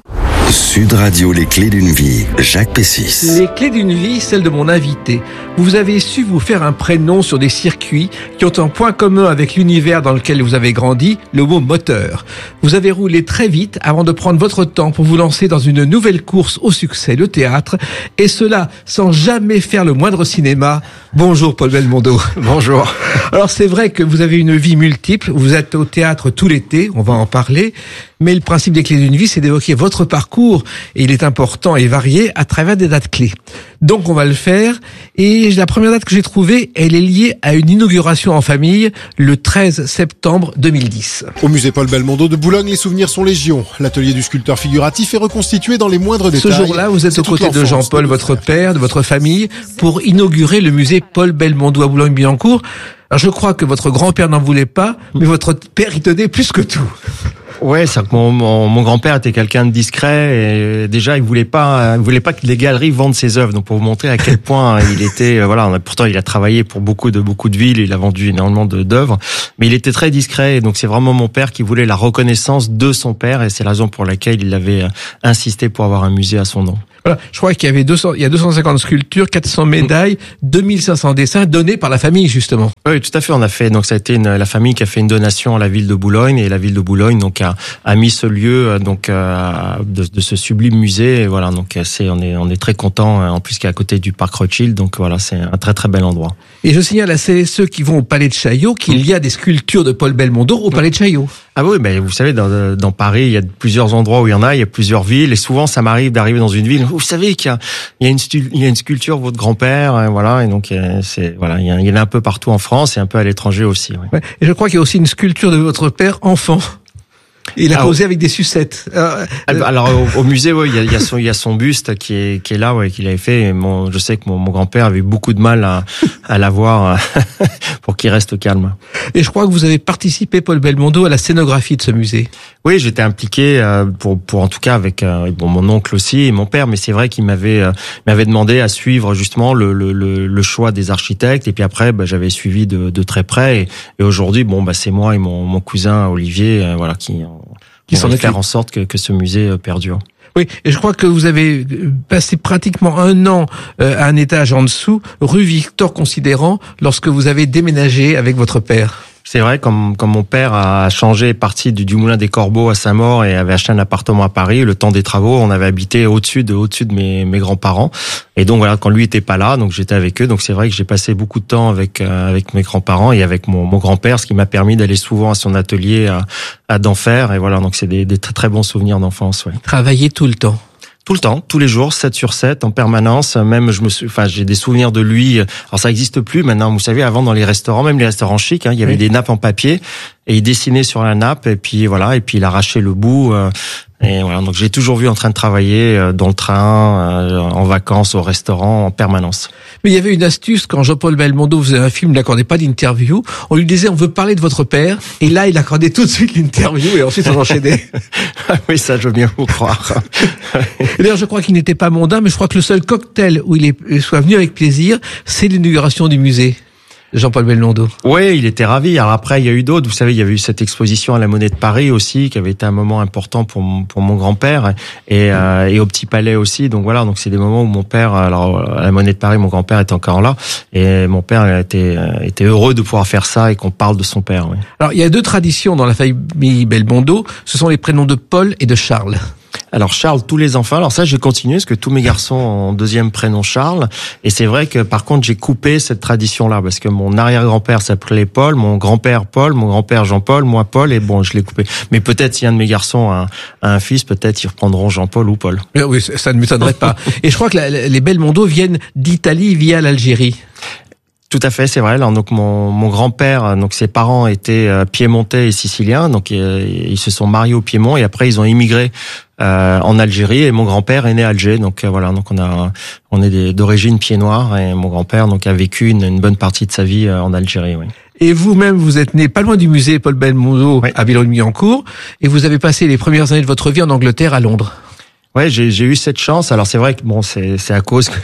Sud Radio, les clés d'une vie, Jacques Pessis. Les clés d'une vie, celle de mon invité. Vous avez su vous faire un prénom sur des circuits qui ont un point commun avec l'univers dans lequel vous avez grandi, le mot moteur. Vous avez roulé très vite avant de prendre votre temps pour vous lancer dans une nouvelle course au succès, le théâtre, et cela sans jamais faire le moindre cinéma. Bonjour Paul Belmondo. Bonjour. Alors c'est vrai que vous avez une vie multiple, vous êtes au théâtre tout l'été, on va en parler, mais le principe des clés d'une vie, c'est d'évoquer votre parcours, et il est important et varié à travers des dates clés. Donc on va le faire, et la première date que j'ai trouvée, elle est liée à une inauguration en famille, le 13 septembre 2010. Au musée Paul Belmondo de Boulogne, les souvenirs sont légion. L'atelier du sculpteur figuratif est reconstitué dans les moindres détails. Ce jour-là, vous êtes aux côtés de Jean-Paul, votre père, de votre famille, pour inaugurer le musée Paul Belmondo à Boulogne-Billancourt. Alors je crois que votre grand-père n'en voulait pas, mais votre père y tenait plus que tout. Ouais, c'est que mon grand-père était quelqu'un de discret et déjà il voulait pas que les galeries vendent ses œuvres. Donc pour vous montrer à quel point il était pourtant il a travaillé pour beaucoup de villes, il a vendu énormément d'œuvres, mais il était très discret et donc c'est vraiment mon père qui voulait la reconnaissance de son père et c'est la raison pour laquelle il avait insisté pour avoir un musée à son nom. Voilà, je crois qu'il y avait 250 sculptures, 400 médailles, 2500 dessins donnés par la famille justement. Oui, tout à fait, on a fait donc ça a été la famille qui a fait une donation à la ville de Boulogne et la ville de Boulogne donc a mis ce lieu donc de ce sublime musée et voilà donc on est très content en plus qui est à côté du parc Rothschild donc voilà, c'est un très très bel endroit. Et je signale à ceux qui vont au Palais de Chaillot qu'il y a des sculptures de Paul Belmondo au Palais de Chaillot. Ah oui, mais vous savez dans Paris, il y a plusieurs endroits où il y a plusieurs villes et souvent ça m'arrive d'arriver dans une ville. Vous savez qu'il y a une sculpture de votre grand-père, et voilà, et donc il y en a un peu partout en France et un peu à l'étranger aussi. Ouais. Ouais, et je crois qu'il y a aussi une sculpture de votre père enfant. Il a causé avec des sucettes. Alors au musée, ouais, il y a son buste qui est là, ouais, qu'il avait fait. Et je sais que mon grand-père avait beaucoup de mal à l'avoir pour qu'il reste calme. Et je crois que vous avez participé, Paul Belmondo, à la scénographie de ce musée. Oui, j'étais impliqué pour en tout cas avec mon oncle aussi et mon père, mais c'est vrai qu'il m'avait demandé à suivre justement le choix des architectes et puis après j'avais suivi de très près et aujourd'hui c'est moi et mon cousin Olivier qui sont faire en sorte que ce musée perdure. Oui, et je crois que vous avez passé pratiquement un an à un étage en dessous, rue Victor Considérant, lorsque vous avez déménagé avec votre père. C'est vrai, comme mon père a changé, parti du Moulin des Corbeaux à Saint-Maur et avait acheté un appartement à Paris, le temps des travaux, on avait habité au-dessus de mes grands-parents. Et donc voilà, quand lui était pas là, donc j'étais avec eux. Donc c'est vrai que j'ai passé beaucoup de temps avec mes grands-parents et avec mon grand-père, ce qui m'a permis d'aller souvent à son atelier à d'Enfer. Et voilà, donc c'est des très très bons souvenirs d'enfance. Ouais. Travailler tout le temps. Tout le temps, tous les jours, 7/7, en permanence. Même, j'ai des souvenirs de lui. Alors, ça n'existe plus maintenant. Vous savez, avant, dans les restaurants, même les restaurants chics, il y avait des nappes en papier et il dessinait sur la nappe et puis voilà, et puis il arrachait le bout. Et voilà, donc j'ai toujours vu en train de travailler dans le train, en vacances, au restaurant, en permanence. Mais il y avait une astuce quand Jean-Paul Belmondo faisait un film, il n'accordait pas d'interview. On lui disait, on veut parler de votre père. Et là, il accordait tout de suite l'interview et ensuite on enchaînait. Oui, ça, je veux bien vous croire. D'ailleurs, je crois qu'il n'était pas mondain, mais je crois que le seul cocktail où il soit venu avec plaisir, c'est l'inauguration du musée. Jean-Paul Belmondo. Oui, il était ravi. Alors après, il y a eu d'autres. Vous savez, il y avait eu cette exposition à la Monnaie de Paris aussi, qui avait été un moment important pour mon grand-père et au Petit Palais aussi. Donc voilà, donc c'est des moments où mon père, alors à la Monnaie de Paris, mon grand-père était encore là et mon père était heureux de pouvoir faire ça et qu'on parle de son père. Oui. Alors il y a deux traditions dans la famille Belmondo. Ce sont les prénoms de Paul et de Charles. Alors Charles, tous les enfants. Alors ça, j'ai continué parce que tous mes garçons ont deuxième prénom Charles. Et c'est vrai que par contre, j'ai coupé cette tradition-là parce que mon arrière-grand-père s'appelait Paul, mon grand-père Paul, mon grand-père Jean-Paul, moi Paul. Et bon, je l'ai coupé. Mais peut-être si un de mes garçons a un fils, peut-être ils reprendront Jean-Paul ou Paul. Oui, ça ne m'étonnerait pas. Et je crois que les Belmondo viennent d'Italie via l'Algérie. Tout à fait, c'est vrai. Alors, donc mon grand-père, donc ses parents étaient piémontais et siciliens, donc ils se sont mariés au Piémont et après ils ont immigré en Algérie et mon grand-père est né à Alger. Donc voilà, donc on est d'origine pied-noire et mon grand-père donc a vécu une bonne partie de sa vie en Algérie. Oui. Et vous-même, vous êtes né pas loin du musée Paul Belmondo à Boulogne-Billancourt et vous avez passé les premières années de votre vie en Angleterre à Londres. Ouais, j'ai eu cette chance. Alors c'est vrai que bon, c'est à cause que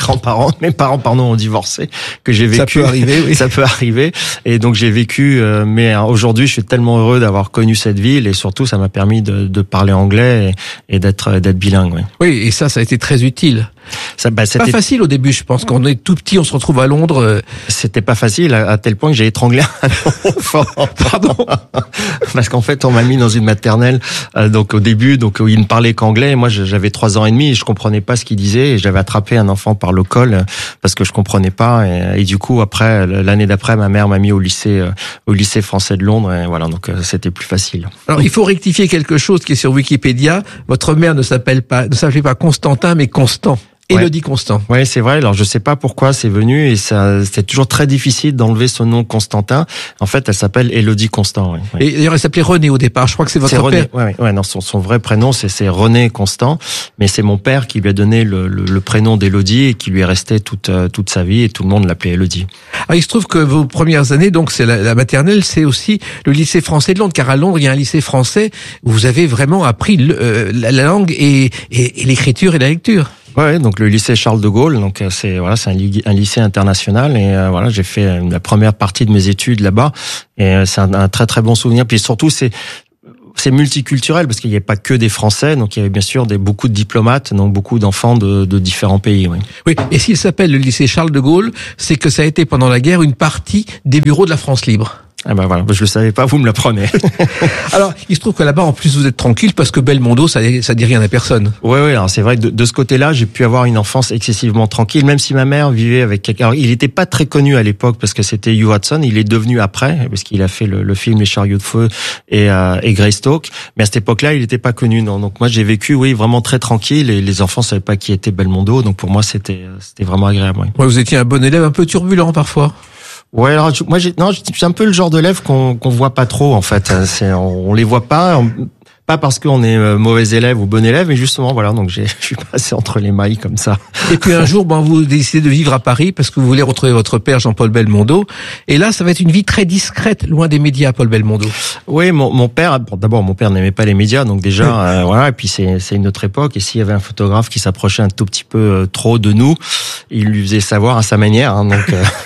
mes parents ont divorcé que j'ai vécu. Ça peut arriver, oui. Ça peut arriver. Et donc j'ai vécu. Mais aujourd'hui, je suis tellement heureux d'avoir connu cette ville et surtout, ça m'a permis de parler anglais et d'être bilingue. Oui. Oui, et ça a été très utile. C'était pas facile au début, je pense. Quand on est tout petit, on se retrouve à Londres. C'était pas facile à tel point que j'ai étranglé un enfant. Pardon. Parce qu'en fait, on m'a mis dans une maternelle. Donc au début, où il ne parlait qu'anglais. Et moi, j'avais 3 ans et demi et je comprenais pas ce qu'il disait. Et j'avais attrapé un enfant par le col parce que je comprenais pas. Et du coup, après, l'année d'après, ma mère m'a mis au lycée français de Londres. Et voilà, donc c'était plus facile. Alors, il faut rectifier quelque chose qui est sur Wikipédia. Votre mère ne s'appelait pas Constantin, mais Constant. Élodie Constant. Ouais, c'est vrai. Alors, je sais pas pourquoi c'est venu et c'était toujours très difficile d'enlever ce nom Constantin. En fait, elle s'appelle Élodie Constant. Ouais. Et d'ailleurs, elle s'appelait René au départ. Je crois que c'est votre père. Ouais, non, son vrai prénom, c'est René Constant. Mais c'est mon père qui lui a donné le prénom d'Élodie et qui lui est resté toute sa vie et tout le monde l'appelait Élodie. Alors, il se trouve que vos premières années, donc, c'est la maternelle, c'est aussi le lycée français de Londres, car à Londres, il y a un lycée français où vous avez vraiment appris la langue et l'écriture et la lecture. Ouais, donc le lycée Charles de Gaulle, donc c'est un lycée international et j'ai fait la première partie de mes études là-bas et c'est un très très bon souvenir. Puis surtout c'est multiculturel parce qu'il n'y avait pas que des Français, donc il y avait bien sûr beaucoup de diplomates, donc beaucoup d'enfants de différents pays. Oui. Oui, et s'il s'appelle le lycée Charles de Gaulle, c'est que ça a été pendant la guerre une partie des bureaux de la France libre. Ah ben voilà, je le savais pas, vous me l'apprenez. Alors, il se trouve que là-bas, en plus, vous êtes tranquille parce que Belmondo, ça dit rien à personne. Oui, alors c'est vrai que de ce côté-là, j'ai pu avoir une enfance excessivement tranquille, même si ma mère vivait avec quelqu'un. Alors, il n'était pas très connu à l'époque parce que c'était Hugh Hudson, il est devenu après, parce qu'il a fait le film Les Chariots de Feu et Greystoke, mais à cette époque-là, il n'était pas connu. Non. Donc moi, j'ai vécu, vraiment très tranquille et les enfants savaient pas qui était Belmondo, donc pour moi, c'était vraiment agréable. Oui. Ouais, vous étiez un bon élève, un peu turbulent parfois. Ouais, alors je suis un peu le genre d'élève qu'on voit pas trop en fait. On les voit pas parce qu'on est mauvais élève ou bon élève, mais justement voilà, donc je suis passé entre les mailles comme ça. Et puis un jour, vous décidez de vivre à Paris parce que vous voulez retrouver votre père Jean-Paul Belmondo. Et là, ça va être une vie très discrète, loin des médias, Paul Belmondo. Oui, mon père. D'abord, mon père n'aimait pas les médias, donc déjà Et puis c'est une autre époque. Et s'il y avait un photographe qui s'approchait un tout petit peu trop de nous, il lui faisait savoir à sa manière. Donc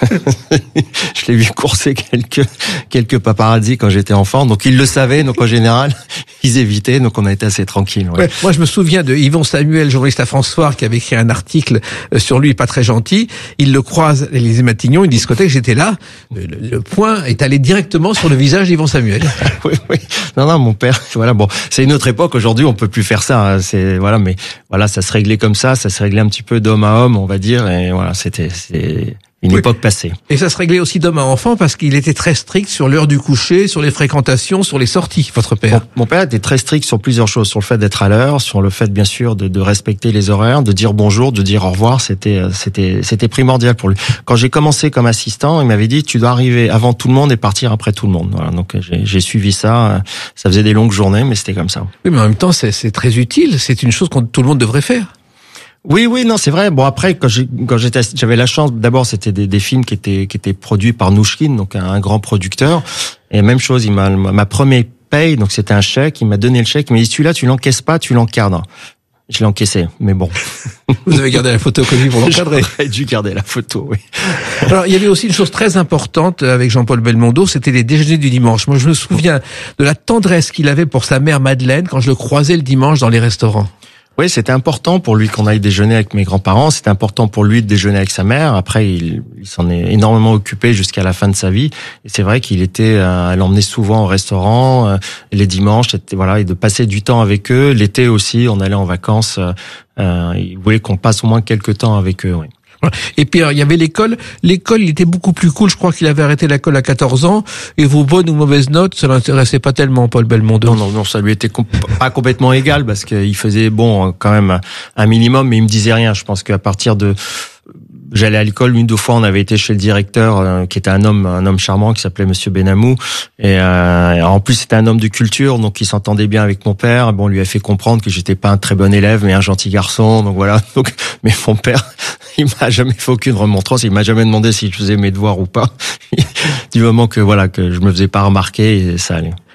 je l'ai vu courser quelques paparazzi quand j'étais enfant. Donc il le savait. Donc en général, ils évitaient. Donc on a été assez tranquille. Ouais. Ouais, moi je me souviens de Yvon Samuel, journaliste à France Soir, qui avait écrit un article sur lui, pas très gentil. Il le croise à l'Élysée-Matignon, une discothèque, j'étais là. Le point est allé directement sur le visage d'Yvon Samuel. Oui. Non, mon père. Voilà, bon, c'est une autre époque. Aujourd'hui, on peut plus faire ça. Hein. Mais voilà, ça se réglait comme ça se réglait un petit peu d'homme à homme, on va dire. Et voilà, c'est une époque passée. Et ça se réglait aussi d'homme à enfant parce qu'il était très strict sur l'heure du coucher, sur les fréquentations, sur les sorties, votre père. Mon père était très strict sur plusieurs choses, sur le fait d'être à l'heure, sur le fait bien sûr de respecter les horaires, de dire bonjour, de dire au revoir, c'était primordial pour lui. Quand j'ai commencé comme assistant, il m'avait dit tu dois arriver avant tout le monde et partir après tout le monde. Voilà, donc j'ai suivi ça, ça faisait des longues journées mais c'était comme ça. Oui, mais en même temps c'est très utile, c'est une chose que tout le monde devrait faire. Oui, non, c'est vrai. Bon, après, quand j'avais la chance, d'abord, c'était des films qui étaient produits par Nouchkine, donc un grand producteur. Et même chose, ma première paye, donc c'était un chèque, il m'a donné le chèque, il m'a dit, celui-là, tu l'encaisses pas, tu l'encadres. Je l'ai encaissé, mais bon. Vous avez gardé la photo comme lui pour l'encadrer. J'aurais dû garder la photo, oui. Alors, il y avait aussi une chose très importante avec Jean-Paul Belmondo, c'était les déjeuners du dimanche. Moi, je me souviens de la tendresse qu'il avait pour sa mère Madeleine quand je le croisais le dimanche dans les restaurants. Oui, c'était important pour lui qu'on aille déjeuner avec mes grands-parents. C'était important pour lui de déjeuner avec sa mère. Après, il s'en est énormément occupé jusqu'à la fin de sa vie. Et c'est vrai qu'il elle l'emmenait souvent au restaurant les dimanches. Et de passer du temps avec eux. L'été aussi, on allait en vacances. Il voulait qu'on passe au moins quelques temps avec eux. Oui. Et puis il y avait l'école. L'école, il était beaucoup plus cool. Je crois qu'il avait arrêté l'école à 14 ans. Et vos bonnes ou mauvaises notes, ça l'intéressait pas tellement, Paul Belmondo. Non, ça lui était pas complètement égal parce qu'il faisait quand même un minimum, mais il me disait rien. Je pense qu'à partir de j'allais à l'école 1-2 fois, on avait été chez le directeur qui était un homme charmant qui s'appelait Monsieur Benamou et en plus c'était un homme de culture donc il s'entendait bien avec mon père. Bon, on lui a fait comprendre que j'étais pas un très bon élève mais un gentil garçon. Donc voilà. Mais mon père, il m'a jamais fait aucune remontrance, il m'a jamais demandé si je faisais mes devoirs ou pas. Du moment que je me faisais pas remarquer et ça allait.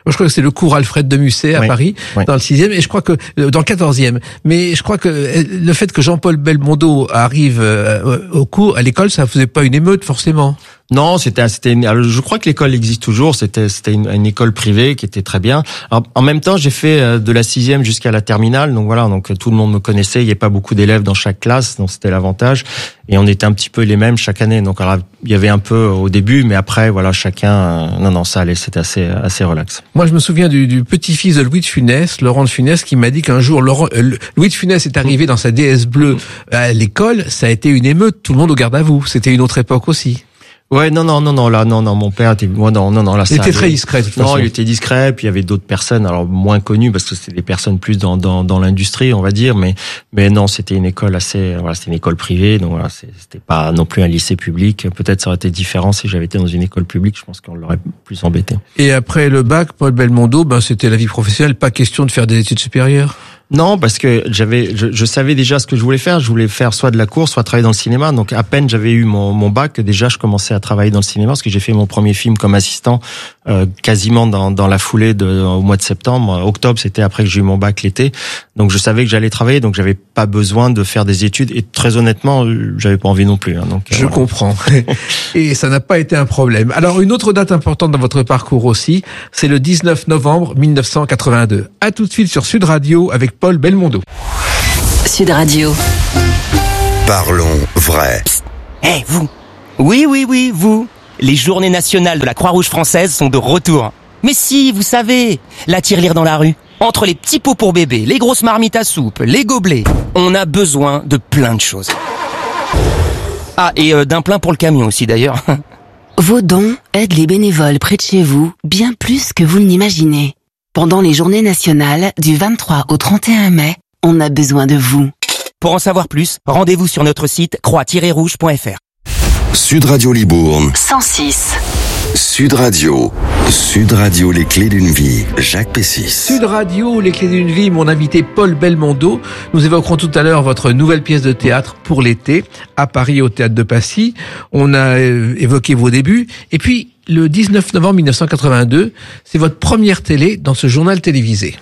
je crois que c'est le cours Alfred de Musset à Paris, dans le 6e, et je crois que dans le 14e. Mais je crois que le fait que Jean-Paul Belmondo arrive au cours, à l'école, ça faisait pas une émeute forcément. Non, je crois que l'école existe toujours. C'était une école privée qui était très bien. Alors, en même temps, j'ai fait de la 6e jusqu'à la terminale. Donc voilà, donc tout le monde me connaissait. Il n'y avait pas beaucoup d'élèves dans chaque classe, donc c'était l'avantage. Et on était un petit peu les mêmes chaque année. Donc alors, il y avait un peu au début, mais après, voilà, chacun. Non, ça allait. C'était assez relax. Moi, je me souviens du petit-fils de Louis de Funès, Laurent de Funès, qui m'a dit qu'un jour, Louis de Funès est arrivé dans sa DS bleue à l'école. Ça a été une émeute. Tout le monde au garde à vous. C'était une autre époque aussi. Ouais, non, mon père était, là, il était très discret, de toute façon. Non, il était discret, puis il y avait d'autres personnes, alors moins connues, parce que c'était des personnes plus dans l'industrie, on va dire, mais non, c'était une école c'était une école privée, donc voilà, c'était pas non plus un lycée public. Peut-être ça aurait été différent si j'avais été dans une école publique, je pense qu'on l'aurait plus embêté. Et après le bac, Paul Belmondo, c'était la vie professionnelle, pas question de faire des études supérieures? Non, parce que je savais déjà ce que je voulais faire. Je voulais faire soit de la course, soit travailler dans le cinéma. Donc à peine j'avais eu mon bac, déjà je commençais à travailler dans le cinéma, parce que j'ai fait mon premier film comme assistant quasiment dans la foulée au mois de septembre. Octobre, c'était après que j'ai eu mon bac l'été. Donc je savais que j'allais travailler, donc j'avais pas besoin de faire des études. Et très honnêtement, j'avais pas envie non plus. Donc je comprends. Et ça n'a pas été un problème. Alors une autre date importante dans votre parcours aussi, c'est le 19 novembre 1982. À tout de suite sur Sud Radio avec Paul Belmondo. Sud Radio. Parlons vrai. Psst, vous. Oui, vous. Les journées nationales de la Croix-Rouge française sont de retour. Mais si, vous savez, la tirelire dans la rue. Entre les petits pots pour bébé, les grosses marmites à soupe, les gobelets, on a besoin de plein de choses. Ah, et d'un plein pour le camion aussi d'ailleurs. Vos dons aident les bénévoles près de chez vous bien plus que vous ne l'imaginez. Pendant les journées nationales du 23 au 31 mai, on a besoin de vous. Pour en savoir plus, rendez-vous sur notre site croix-rouge.fr. Sud Radio Libourne 106. Sud Radio, les clés d'une vie, Jacques Pessis. Sud Radio, les clés d'une vie, mon invité Paul Belmondo. Nous évoquerons tout à l'heure votre nouvelle pièce de théâtre pour l'été, à Paris au Théâtre de Passy. On a évoqué vos débuts. Et puis, le 19 novembre 1982, c'est votre première télé dans ce journal télévisé.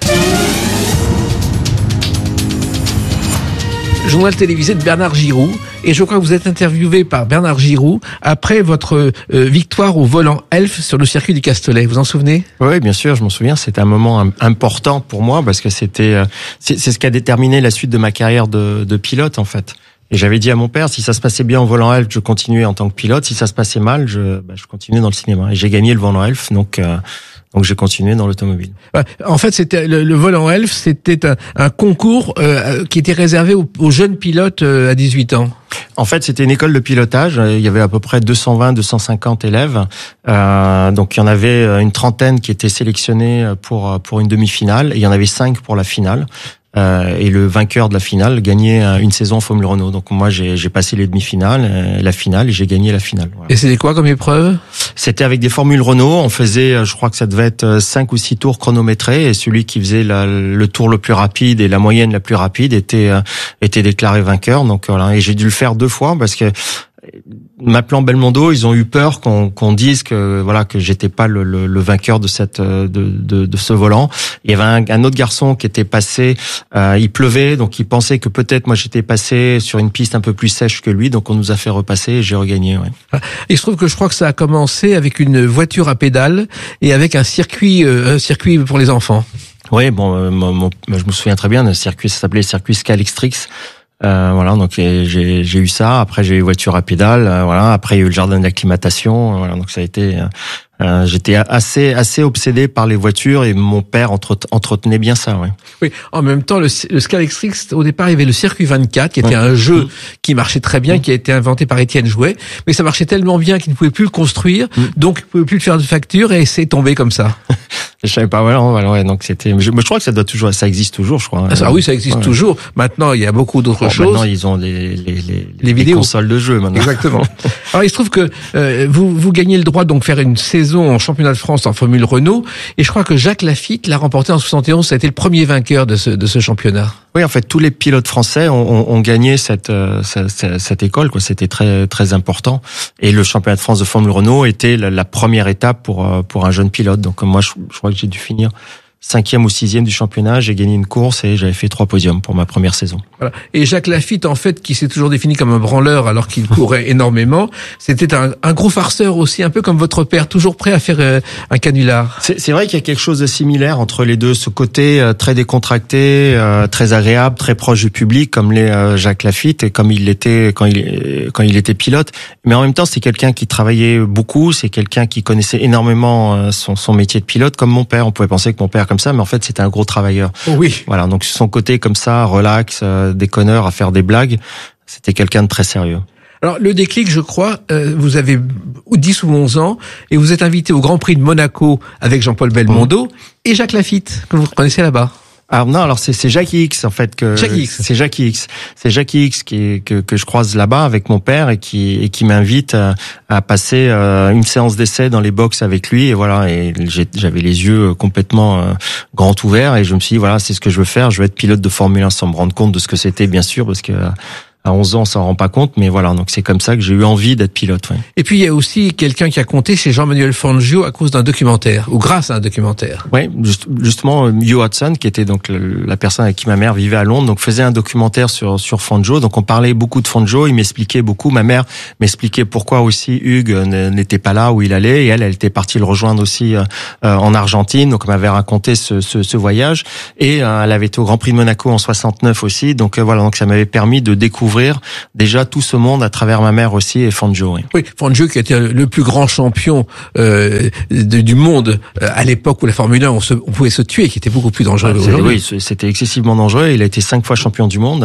Journal télévisé de Bernard Giroux, et je crois que vous êtes interviewé par Bernard Giroux après votre victoire au volant Elf sur le circuit du Castellet. Vous en souvenez? Oui, bien sûr, je m'en souviens. C'était un moment important pour moi, parce que c'est ce qui a déterminé la suite de ma carrière de pilote, en fait. Et j'avais dit à mon père, si ça se passait bien au volant Elf, je continuais en tant que pilote. Si ça se passait mal, je continuais dans le cinéma. Et j'ai gagné le volant Elf, donc j'ai continué dans l'automobile. En fait, c'était le volant Elf, c'était un concours qui était réservé aux jeunes pilotes à 18 ans. En fait, c'était une école de pilotage. Il y avait à peu près 220-250 élèves. Donc, il y en avait une trentaine qui étaient sélectionnés pour une demi-finale. Et il y en avait 5 pour la finale. Et le vainqueur de la finale gagnait une saison en Formule Renault. Donc moi j'ai passé les demi-finales, la finale, et j'ai gagné la finale. Voilà. Et c'était quoi comme épreuve? C'était avec des formules Renault. On faisait, je crois que ça devait être 5 ou 6 tours chronométrés, et celui qui faisait le tour le plus rapide et la moyenne la plus rapide était déclaré vainqueur. Donc voilà, et j'ai dû le faire 2 fois parce que m'appelant Belmondo, ils ont eu peur qu'on dise que j'étais pas le vainqueur de ce volant. Il y avait un autre garçon qui était passé, il pleuvait, donc il pensait que peut-être moi j'étais passé sur une piste un peu plus sèche que lui, donc on nous a fait repasser et j'ai regagné. Ouais. Il se trouve que je crois que ça a commencé avec une voiture à pédales et avec un circuit pour les enfants. Oui, bon, je me souviens très bien d'un circuit, ça s'appelait circuit Scalextrix. Voilà, donc j'ai eu ça. Après j'ai eu voiture à pédales. Voilà. Après il y a eu le jardin d'acclimatation. Voilà, donc ça a été. J'étais assez obsédé par les voitures et mon père entretenait bien ça. Ouais. Oui. En même temps, le Scalextrix, au départ, il y avait le Circuit 24 qui était un jeu qui marchait très bien, qui a été inventé par Étienne Jouet, mais ça marchait tellement bien qu'il ne pouvait plus le construire, donc il ne pouvait plus le faire de facture et c'est tombé comme ça. Je savais pas, voilà, donc c'était. Je crois que ça existe toujours, je crois. Ah oui, ça existe toujours. Maintenant, il y a beaucoup d'autres choses. Maintenant, ils ont les vidéos, consoles de jeux maintenant. Exactement. Alors, il se trouve que vous gagnez le droit donc faire une saison en championnat de France en Formule Renault, et je crois que Jacques Lafitte l'a remporté en 71. Ça a été le premier vainqueur de ce championnat. Oui, en fait, tous les pilotes français ont gagné cette école, quoi. C'était très très important. Et le championnat de France de Formule Renault était la première étape pour un jeune pilote. Donc moi, je crois crois que j'ai dû finir 5e ou 6e du championnat, j'ai gagné une course et j'avais fait 3 podiums pour ma première saison. Voilà. Et Jacques Lafitte, en fait, qui s'est toujours défini comme un branleur alors qu'il courait énormément, c'était un gros farceur aussi, un peu comme votre père, toujours prêt à faire un canular. C'est vrai qu'il y a quelque chose de similaire entre les deux, ce côté très décontracté, très agréable, très proche du public, comme l'est Jacques Lafitte et comme il l'était quand il était pilote. Mais en même temps, c'est quelqu'un qui travaillait beaucoup, c'est quelqu'un qui connaissait énormément son métier de pilote, comme mon père. On pouvait penser que mon père comme ça, mais en fait c'était un gros travailleur. Oui. Voilà, donc son côté comme ça, relax, déconneur, à faire des blagues, c'était quelqu'un de très sérieux. Alors le déclic, je crois, vous avez 10 ou 11 ans et vous êtes invité au Grand Prix de Monaco avec Jean-Paul Belmondo et Jacques Lafitte, que vous connaissez là-bas. Alors c'est Jackie X en fait que c'est Jackie X que je croise là-bas avec mon père et qui m'invite à passer une séance d'essai dans les box avec lui et voilà, et j'avais les yeux complètement grands ouverts et je me suis dit voilà, c'est ce que je veux faire, je veux être pilote de Formule 1 sans me rendre compte de ce que c'était bien sûr parce que à 11 ans, on s'en rend pas compte, mais voilà, donc c'est comme ça que j'ai eu envie d'être pilote. Ouais. Et puis il y a aussi quelqu'un qui a compté, c'est Jean-Manuel Fangio à cause d'un documentaire, ou grâce à un documentaire. Oui, justement, Hugh Hudson, qui était donc la personne avec qui ma mère vivait à Londres, donc faisait un documentaire sur Fangio. Donc on parlait beaucoup de Fangio, il m'expliquait beaucoup. Ma mère m'expliquait pourquoi aussi Hugues n'était pas là où il allait, et elle était partie le rejoindre aussi en Argentine. Donc elle m'avait raconté ce voyage, et elle avait été au Grand Prix de Monaco en 69 aussi. Donc voilà, donc ça m'avait permis de découvrir déjà tout ce monde à travers ma mère aussi et Fangio. Oui, Fangio qui était le plus grand champion du monde à l'époque où la Formule 1 on pouvait se tuer, qui était beaucoup plus dangereux aujourd'hui. Oui, c'était excessivement dangereux. Il a été 5 fois champion du monde.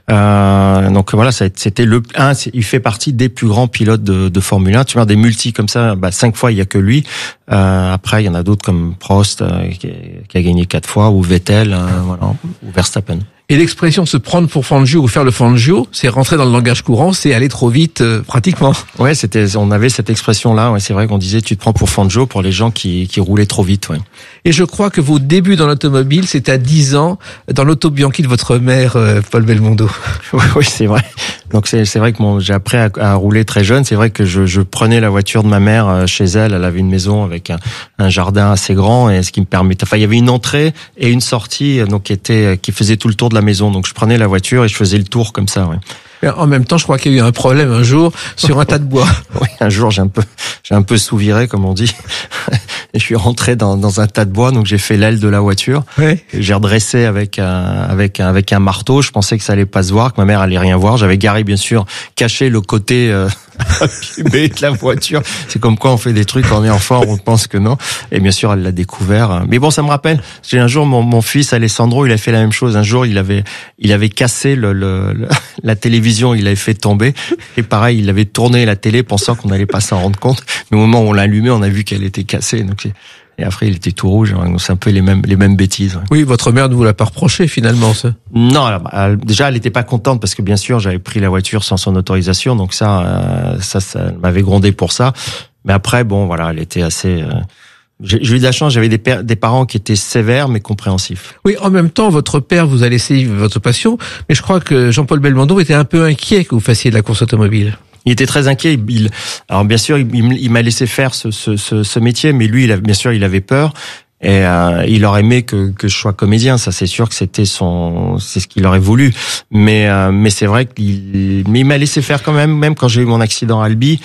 Donc voilà, c'était il fait partie des plus grands pilotes de Formule 1. Tu vois, des multis comme ça, 5 fois il y a que lui. Après il y en a d'autres comme Prost qui a gagné 4 fois, ou Vettel, voilà, ou Verstappen. Et l'expression se prendre pour Fangio ou faire le Fangio, c'est rentrer dans le langage courant, c'est aller trop vite pratiquement. Ouais, on avait cette expression-là. Ouais, c'est vrai qu'on disait tu te prends pour Fangio pour les gens qui roulaient trop vite. Ouais. Et je crois que vos débuts dans l'automobile, c'est à 10 ans dans l'auto Bianchi de votre mère, Paul Belmondo. Oui, c'est vrai. Donc c'est vrai que j'ai appris à rouler très jeune. C'est vrai que je prenais la voiture de ma mère chez elle. Elle avait une maison avec un jardin assez grand et ce qui me permettait. Enfin, il y avait une entrée et une sortie donc qui faisait tout le tour de la maison. Donc je prenais la voiture et je faisais le tour comme ça. Ouais. En même temps, je crois qu'il y a eu un problème un jour sur un tas de bois. Oui, un jour j'ai un peu sous-viré, comme on dit. Et je suis rentré dans un tas de bois, donc j'ai fait l'aile de la voiture. Oui. J'ai redressé avec un marteau. Je pensais que ça allait pas se voir, que ma mère allait rien voir. J'avais garé bien sûr caché le côté abîmé de la voiture. C'est comme quoi on fait des trucs quand on est enfant, on pense que non. Et bien sûr, elle l'a découvert. Mais bon, ça me rappelle. J'ai un jour mon fils Alessandro, il a fait la même chose. Un jour, il avait cassé la télévision. Il l'avait fait tomber et pareil, il avait tourné la télé pensant qu'on n'allait pas s'en rendre compte. Mais au moment où on l'a allumé, on a vu qu'elle était cassée. Donc et après, il était tout rouge. Donc c'est un peu les mêmes bêtises. Ouais. Oui, votre mère ne vous l'a pas reproché finalement, ça. Non, déjà, elle n'était pas contente parce que bien sûr, j'avais pris la voiture sans son autorisation. Donc ça m'avait grondé pour ça. Mais après, bon, voilà, elle était assez. J'ai eu de la chance, j'avais des parents qui étaient sévères mais compréhensifs. Oui, en même temps, votre père vous a laissé votre passion, mais je crois que Jean-Paul Belmondo était un peu inquiet que vous fassiez de la course automobile. Il était très inquiet. Alors bien sûr, il m'a laissé faire ce métier, mais lui, bien sûr, il avait peur. Et il aurait aimé que je sois comédien, ça c'est sûr que c'est ce qu'il aurait voulu. Mais c'est vrai qu'il m'a laissé faire quand même quand j'ai eu mon accident à Albi.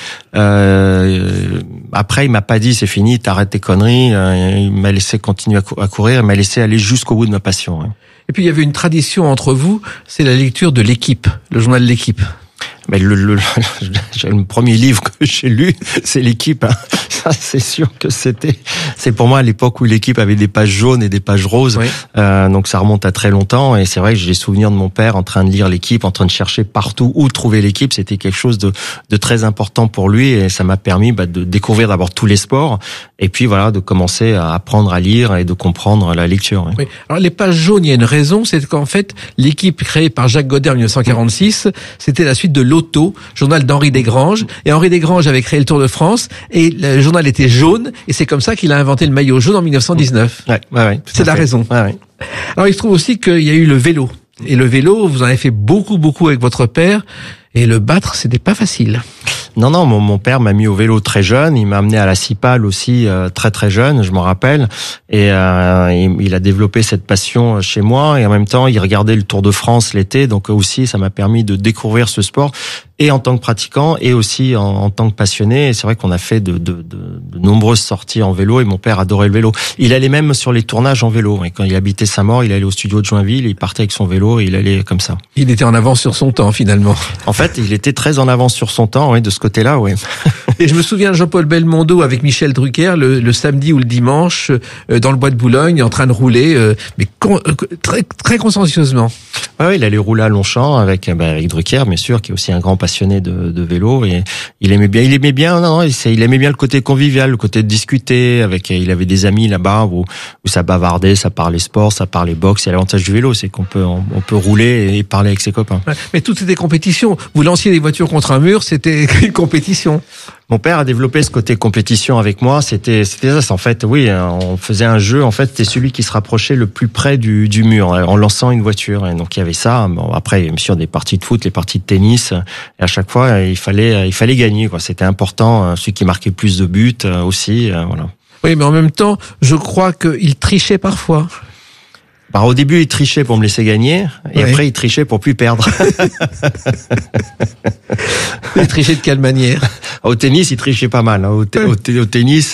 Après il m'a pas dit c'est fini, t'arrêtes tes conneries. Il m'a laissé continuer à courir, il m'a laissé aller jusqu'au bout de ma passion. Hein. Et puis il y avait une tradition entre vous, c'est la lecture de l'Équipe, le journal de l'Équipe. Mais le premier livre que j'ai lu, c'est l'Équipe. Hein. Ça, c'est sûr que c'est pour moi à l'époque où l'Équipe avait des pages jaunes et des pages roses. Oui. Donc ça remonte à très longtemps. Et c'est vrai que j'ai souvenir de mon père en train de lire l'Équipe, en train de chercher partout où trouver l'Équipe. C'était quelque chose de très important pour lui et ça m'a permis de découvrir d'abord tous les sports et puis voilà de commencer à apprendre à lire et de comprendre la lecture. Hein. Oui. Alors les pages jaunes, il y a une raison, c'est qu'en fait l'Équipe créée par Jacques Godet en 1946, c'était la suite de l'Auto, journal d'Henri Desgranges. Et Henri Desgranges avait créé le Tour de France et le journal était jaune et c'est comme ça qu'il a inventé le maillot jaune en 1919. Ouais, c'est la raison. Ouais. Alors il se trouve aussi qu'il y a eu le vélo. Et le vélo, vous en avez fait beaucoup avec votre père. Et le battre, c'était pas facile. Non, mon père m'a mis au vélo très jeune. Il m'a amené à la Cipale aussi très très jeune, je m'en rappelle. Et il a développé cette passion chez moi. Et en même temps, il regardait le Tour de France l'été. Donc aussi, ça m'a permis de découvrir ce sport. Et en tant que pratiquant, et aussi en tant que passionné. Et c'est vrai qu'on a fait de nombreuses sorties en vélo. Et mon père adorait le vélo. Il allait même sur les tournages en vélo. Et quand il habitait Saint-Maur, il allait au studio de Joinville. Il partait avec son vélo et il allait comme ça. Il était en avance sur son temps, finalement. En fait, il était très en avance sur son temps, oui, de ce côté-là, oui. Et je me souviens de Jean-Paul Belmondo avec Michel Drucker le samedi ou le dimanche dans le bois de Boulogne, en train de rouler, mais très très consciencieusement. Ouais, il allait rouler à Longchamp avec Drucker, bien sûr, qui est aussi un grand passionné de vélo, et il aimait bien le côté convivial, le côté de discuter avec. Il avait des amis là-bas où ça bavardait, ça parlait sport, ça parlait boxe. Et l'avantage du vélo, c'est qu'on peut rouler et parler avec ses copains. Mais tout était compétition. Vous lanciez des voitures contre un mur, c'était une compétition. Mon père a développé ce côté compétition avec moi. C'était ça. En fait, oui, on faisait un jeu. En fait, c'était celui qui se rapprochait le plus près du mur en lançant une voiture. Et donc il y avait ça. Bon, après, bien sûr, des parties de foot, les parties de tennis. Et à chaque fois, il fallait gagner, quoi. C'était important. Celui qui marquait plus de buts aussi. Voilà. Oui, mais en même temps, je crois qu'il trichait parfois. Au début, il trichait pour me laisser gagner, et après, il trichait pour plus perdre. Il trichait de quelle manière? Au tennis, il trichait pas mal. Au tennis,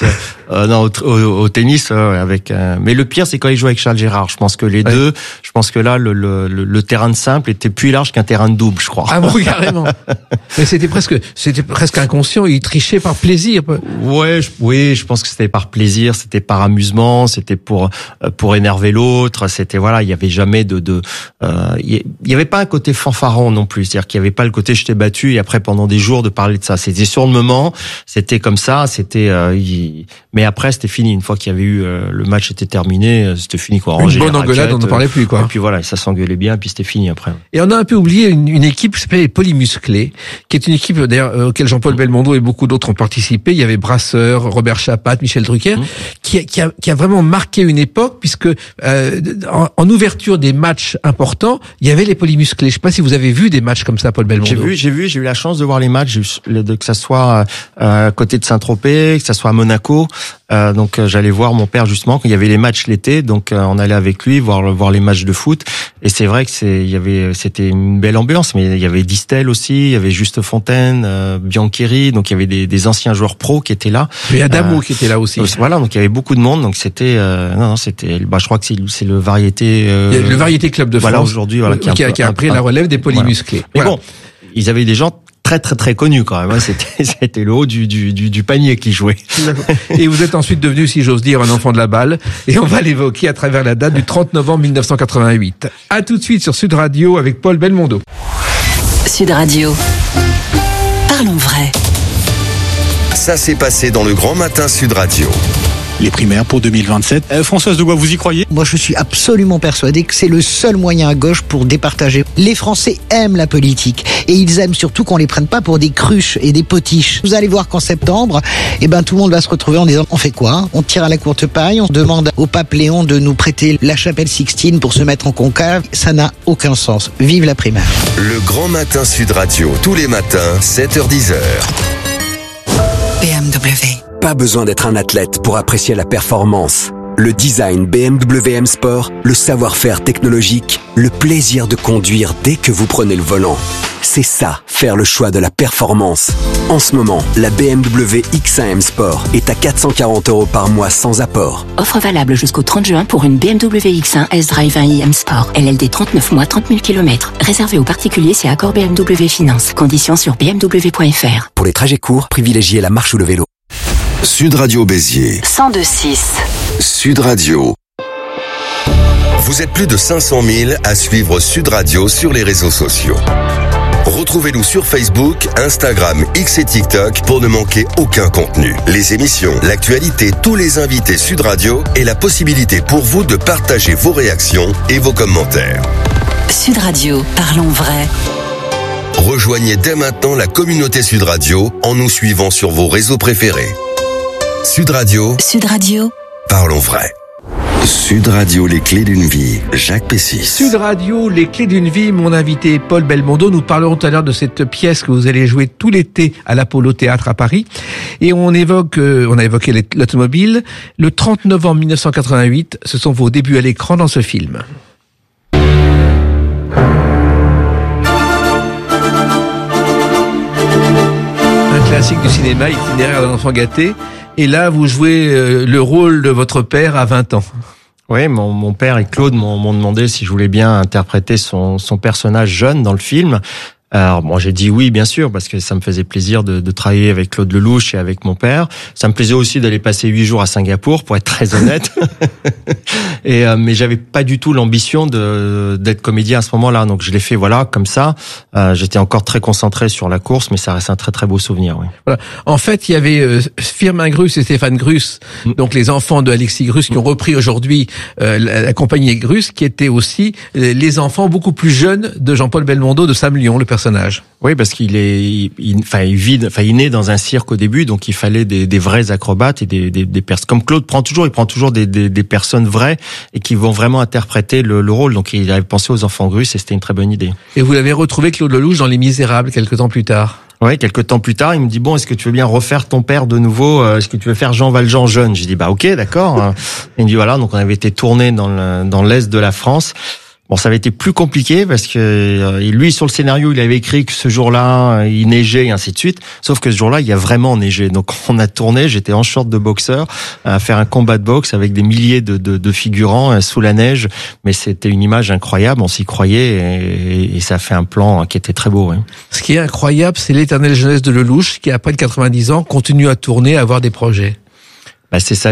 au tennis, avec. Mais le pire, c'est quand il jouait avec Charles Gérard. Je pense que les deux. Je pense que là, le terrain de simple était plus large qu'un terrain de double, je crois. Ah bon, carrément. Mais c'était presque inconscient. Il trichait par plaisir. Oui, je pense que c'était par plaisir, c'était par amusement, c'était pour énerver l'autre. C'était voilà, il y avait jamais il y avait pas un côté fanfaron non plus, c'est-à-dire qu'il y avait pas le côté je t'ai battu et après pendant des jours de parler de ça. C'était sur le moment, c'était comme ça, mais après c'était fini. Une fois qu'il y avait eu le match était terminé, c'était fini quoi. Une bonne engueulade, on n'en parlait plus quoi. Et puis voilà, ça s'engueulait bien, et puis c'était fini après. Et on a un peu oublié une équipe qui s'appelle les Polymusclés, qui est une équipe d'ailleurs auquel Jean-Paul Belmondo et beaucoup d'autres ont participé. Il y avait Brasseur, Robert Chapat, Michel Drucker, qui a vraiment marqué une époque puisque en ouverture des matchs importants, il y avait les Polymusclés. Je sais pas si vous avez vu des matchs comme ça, Paul Belmondo. J'ai eu la chance de voir les matchs, que ça soit à côté de Saint-Tropez, que ça soit à Monaco. Donc j'allais voir mon père justement quand il y avait les matchs l'été, donc on allait avec lui voir les matchs de foot. Et c'est vrai que c'était une belle ambiance, mais il y avait Distel aussi, il y avait Juste Fontaine, Biancheri, donc il y avait des anciens joueurs pros qui étaient là. Il y a Adamo qui était là aussi. Voilà, donc il y avait beaucoup de monde, donc c'était c'était je crois que c'est le Variété le Variété Club de France. Voilà aujourd'hui qui a pris la relève des Polymusclés. Voilà. Mais bon, ils avaient des gens très très très connus quand même. C'était le haut du panier qui jouait. Et vous êtes ensuite devenu, si j'ose dire, un enfant de la balle. Et on va l'évoquer à travers la date du 30 novembre 1988. À tout de suite sur Sud Radio avec Paul Belmondo. Sud Radio. Parlons vrai. Ça s'est passé dans le Grand Matin Sud Radio. Les primaires pour 2027. Françoise Degois, vous y croyez? Moi, je suis absolument persuadé que c'est le seul moyen à gauche pour départager. Les Français aiment la politique et ils aiment surtout qu'on les prenne pas pour des cruches et des potiches. Vous allez voir qu'en septembre, tout le monde va se retrouver en disant on fait quoi? On tire à la courte paille, on demande au pape Léon de nous prêter la chapelle Sixtine pour se mettre en conclave. Ça n'a aucun sens. Vive la primaire. Le Grand Matin Sud Radio, tous les matins, 7h-10h. BMW. Pas besoin d'être un athlète pour apprécier la performance. Le design BMW M Sport, le savoir-faire technologique, le plaisir de conduire dès que vous prenez le volant. C'est ça, faire le choix de la performance. En ce moment, la BMW X1 M Sport est à 440 € par mois sans apport. Offre valable jusqu'au 30 juin pour une BMW X1 S-Drive 1i M Sport. LLD 39 mois, 30 000 km. Réservé aux particuliers, c'est accord BMW Finance. Conditions sur bmw.fr. Pour les trajets courts, privilégiez la marche ou le vélo. Sud Radio Béziers. 102.6. Sud Radio. Vous êtes plus de 500 000 à suivre Sud Radio sur les réseaux sociaux. Retrouvez-nous sur Facebook, Instagram, X et TikTok pour ne manquer aucun contenu. Les émissions, l'actualité, tous les invités Sud Radio et la possibilité pour vous de partager vos réactions et vos commentaires. Sud Radio, parlons vrai. Rejoignez dès maintenant la communauté Sud Radio en nous suivant sur vos réseaux préférés. Sud Radio. Sud Radio. Parlons vrai. Sud Radio, les clés d'une vie, Jacques Pessis. Sud Radio, les clés d'une vie, mon invité Paul Belmondo. Nous parlerons tout à l'heure de cette pièce que vous allez jouer tout l'été à l'Apollo Théâtre à Paris. Et on a évoqué l'automobile. Le 30 novembre 1988, ce sont vos débuts à l'écran dans ce film. Un classique du cinéma, Itinéraire d'un enfant gâté. Et là, vous jouez le rôle de votre père à 20 ans. Oui, mon père et Claude m'ont demandé si je voulais bien interpréter son personnage jeune dans le film. Alors bon, j'ai dit oui, bien sûr, parce que ça me faisait plaisir de travailler avec Claude Lelouch et avec mon père. Ça me plaisait aussi d'aller passer 8 jours à Singapour, pour être très honnête. Mais j'avais pas du tout l'ambition d'être comédien à ce moment-là. Donc je l'ai fait, comme ça. J'étais encore très concentré sur la course, mais ça reste un très très beau souvenir. Oui. Voilà. En fait, il y avait Firmin Grus et Stéphane Grus, donc les enfants de Alexis Grus, qui ont repris aujourd'hui la compagnie Grus, qui étaient aussi les enfants beaucoup plus jeunes de Jean-Paul Belmondo, de Sam Lyon, le personnage. Oui, parce qu'il il naît dans un cirque au début, donc il fallait des vrais acrobates et des personnes. Comme Claude il prend toujours des personnes vraies et qui vont vraiment interpréter le rôle. Donc il avait pensé aux enfants Grus et c'était une très bonne idée. Et vous l'avez retrouvé, Claude Lelouch, dans Les Misérables quelques temps plus tard. Oui, quelques temps plus tard, il me dit est-ce que tu veux bien refaire ton père de nouveau? Est-ce que tu veux faire Jean Valjean jeune? J'ai dit ok, d'accord. Il me dit donc on avait été tourné dans l'est de la France. Bon, ça avait été plus compliqué parce que lui, sur le scénario, il avait écrit que ce jour-là, il neigeait et ainsi de suite. Sauf que ce jour-là, il y a vraiment neigé. Donc, on a tourné, j'étais en short de boxeur à faire un combat de boxe avec des milliers de figurants sous la neige. Mais c'était une image incroyable, on s'y croyait et ça a fait un plan qui était très beau. Oui. Ce qui est incroyable, c'est l'éternelle jeunesse de Lelouch qui, après 90 ans, continue à tourner, à avoir des projets. C'est ça.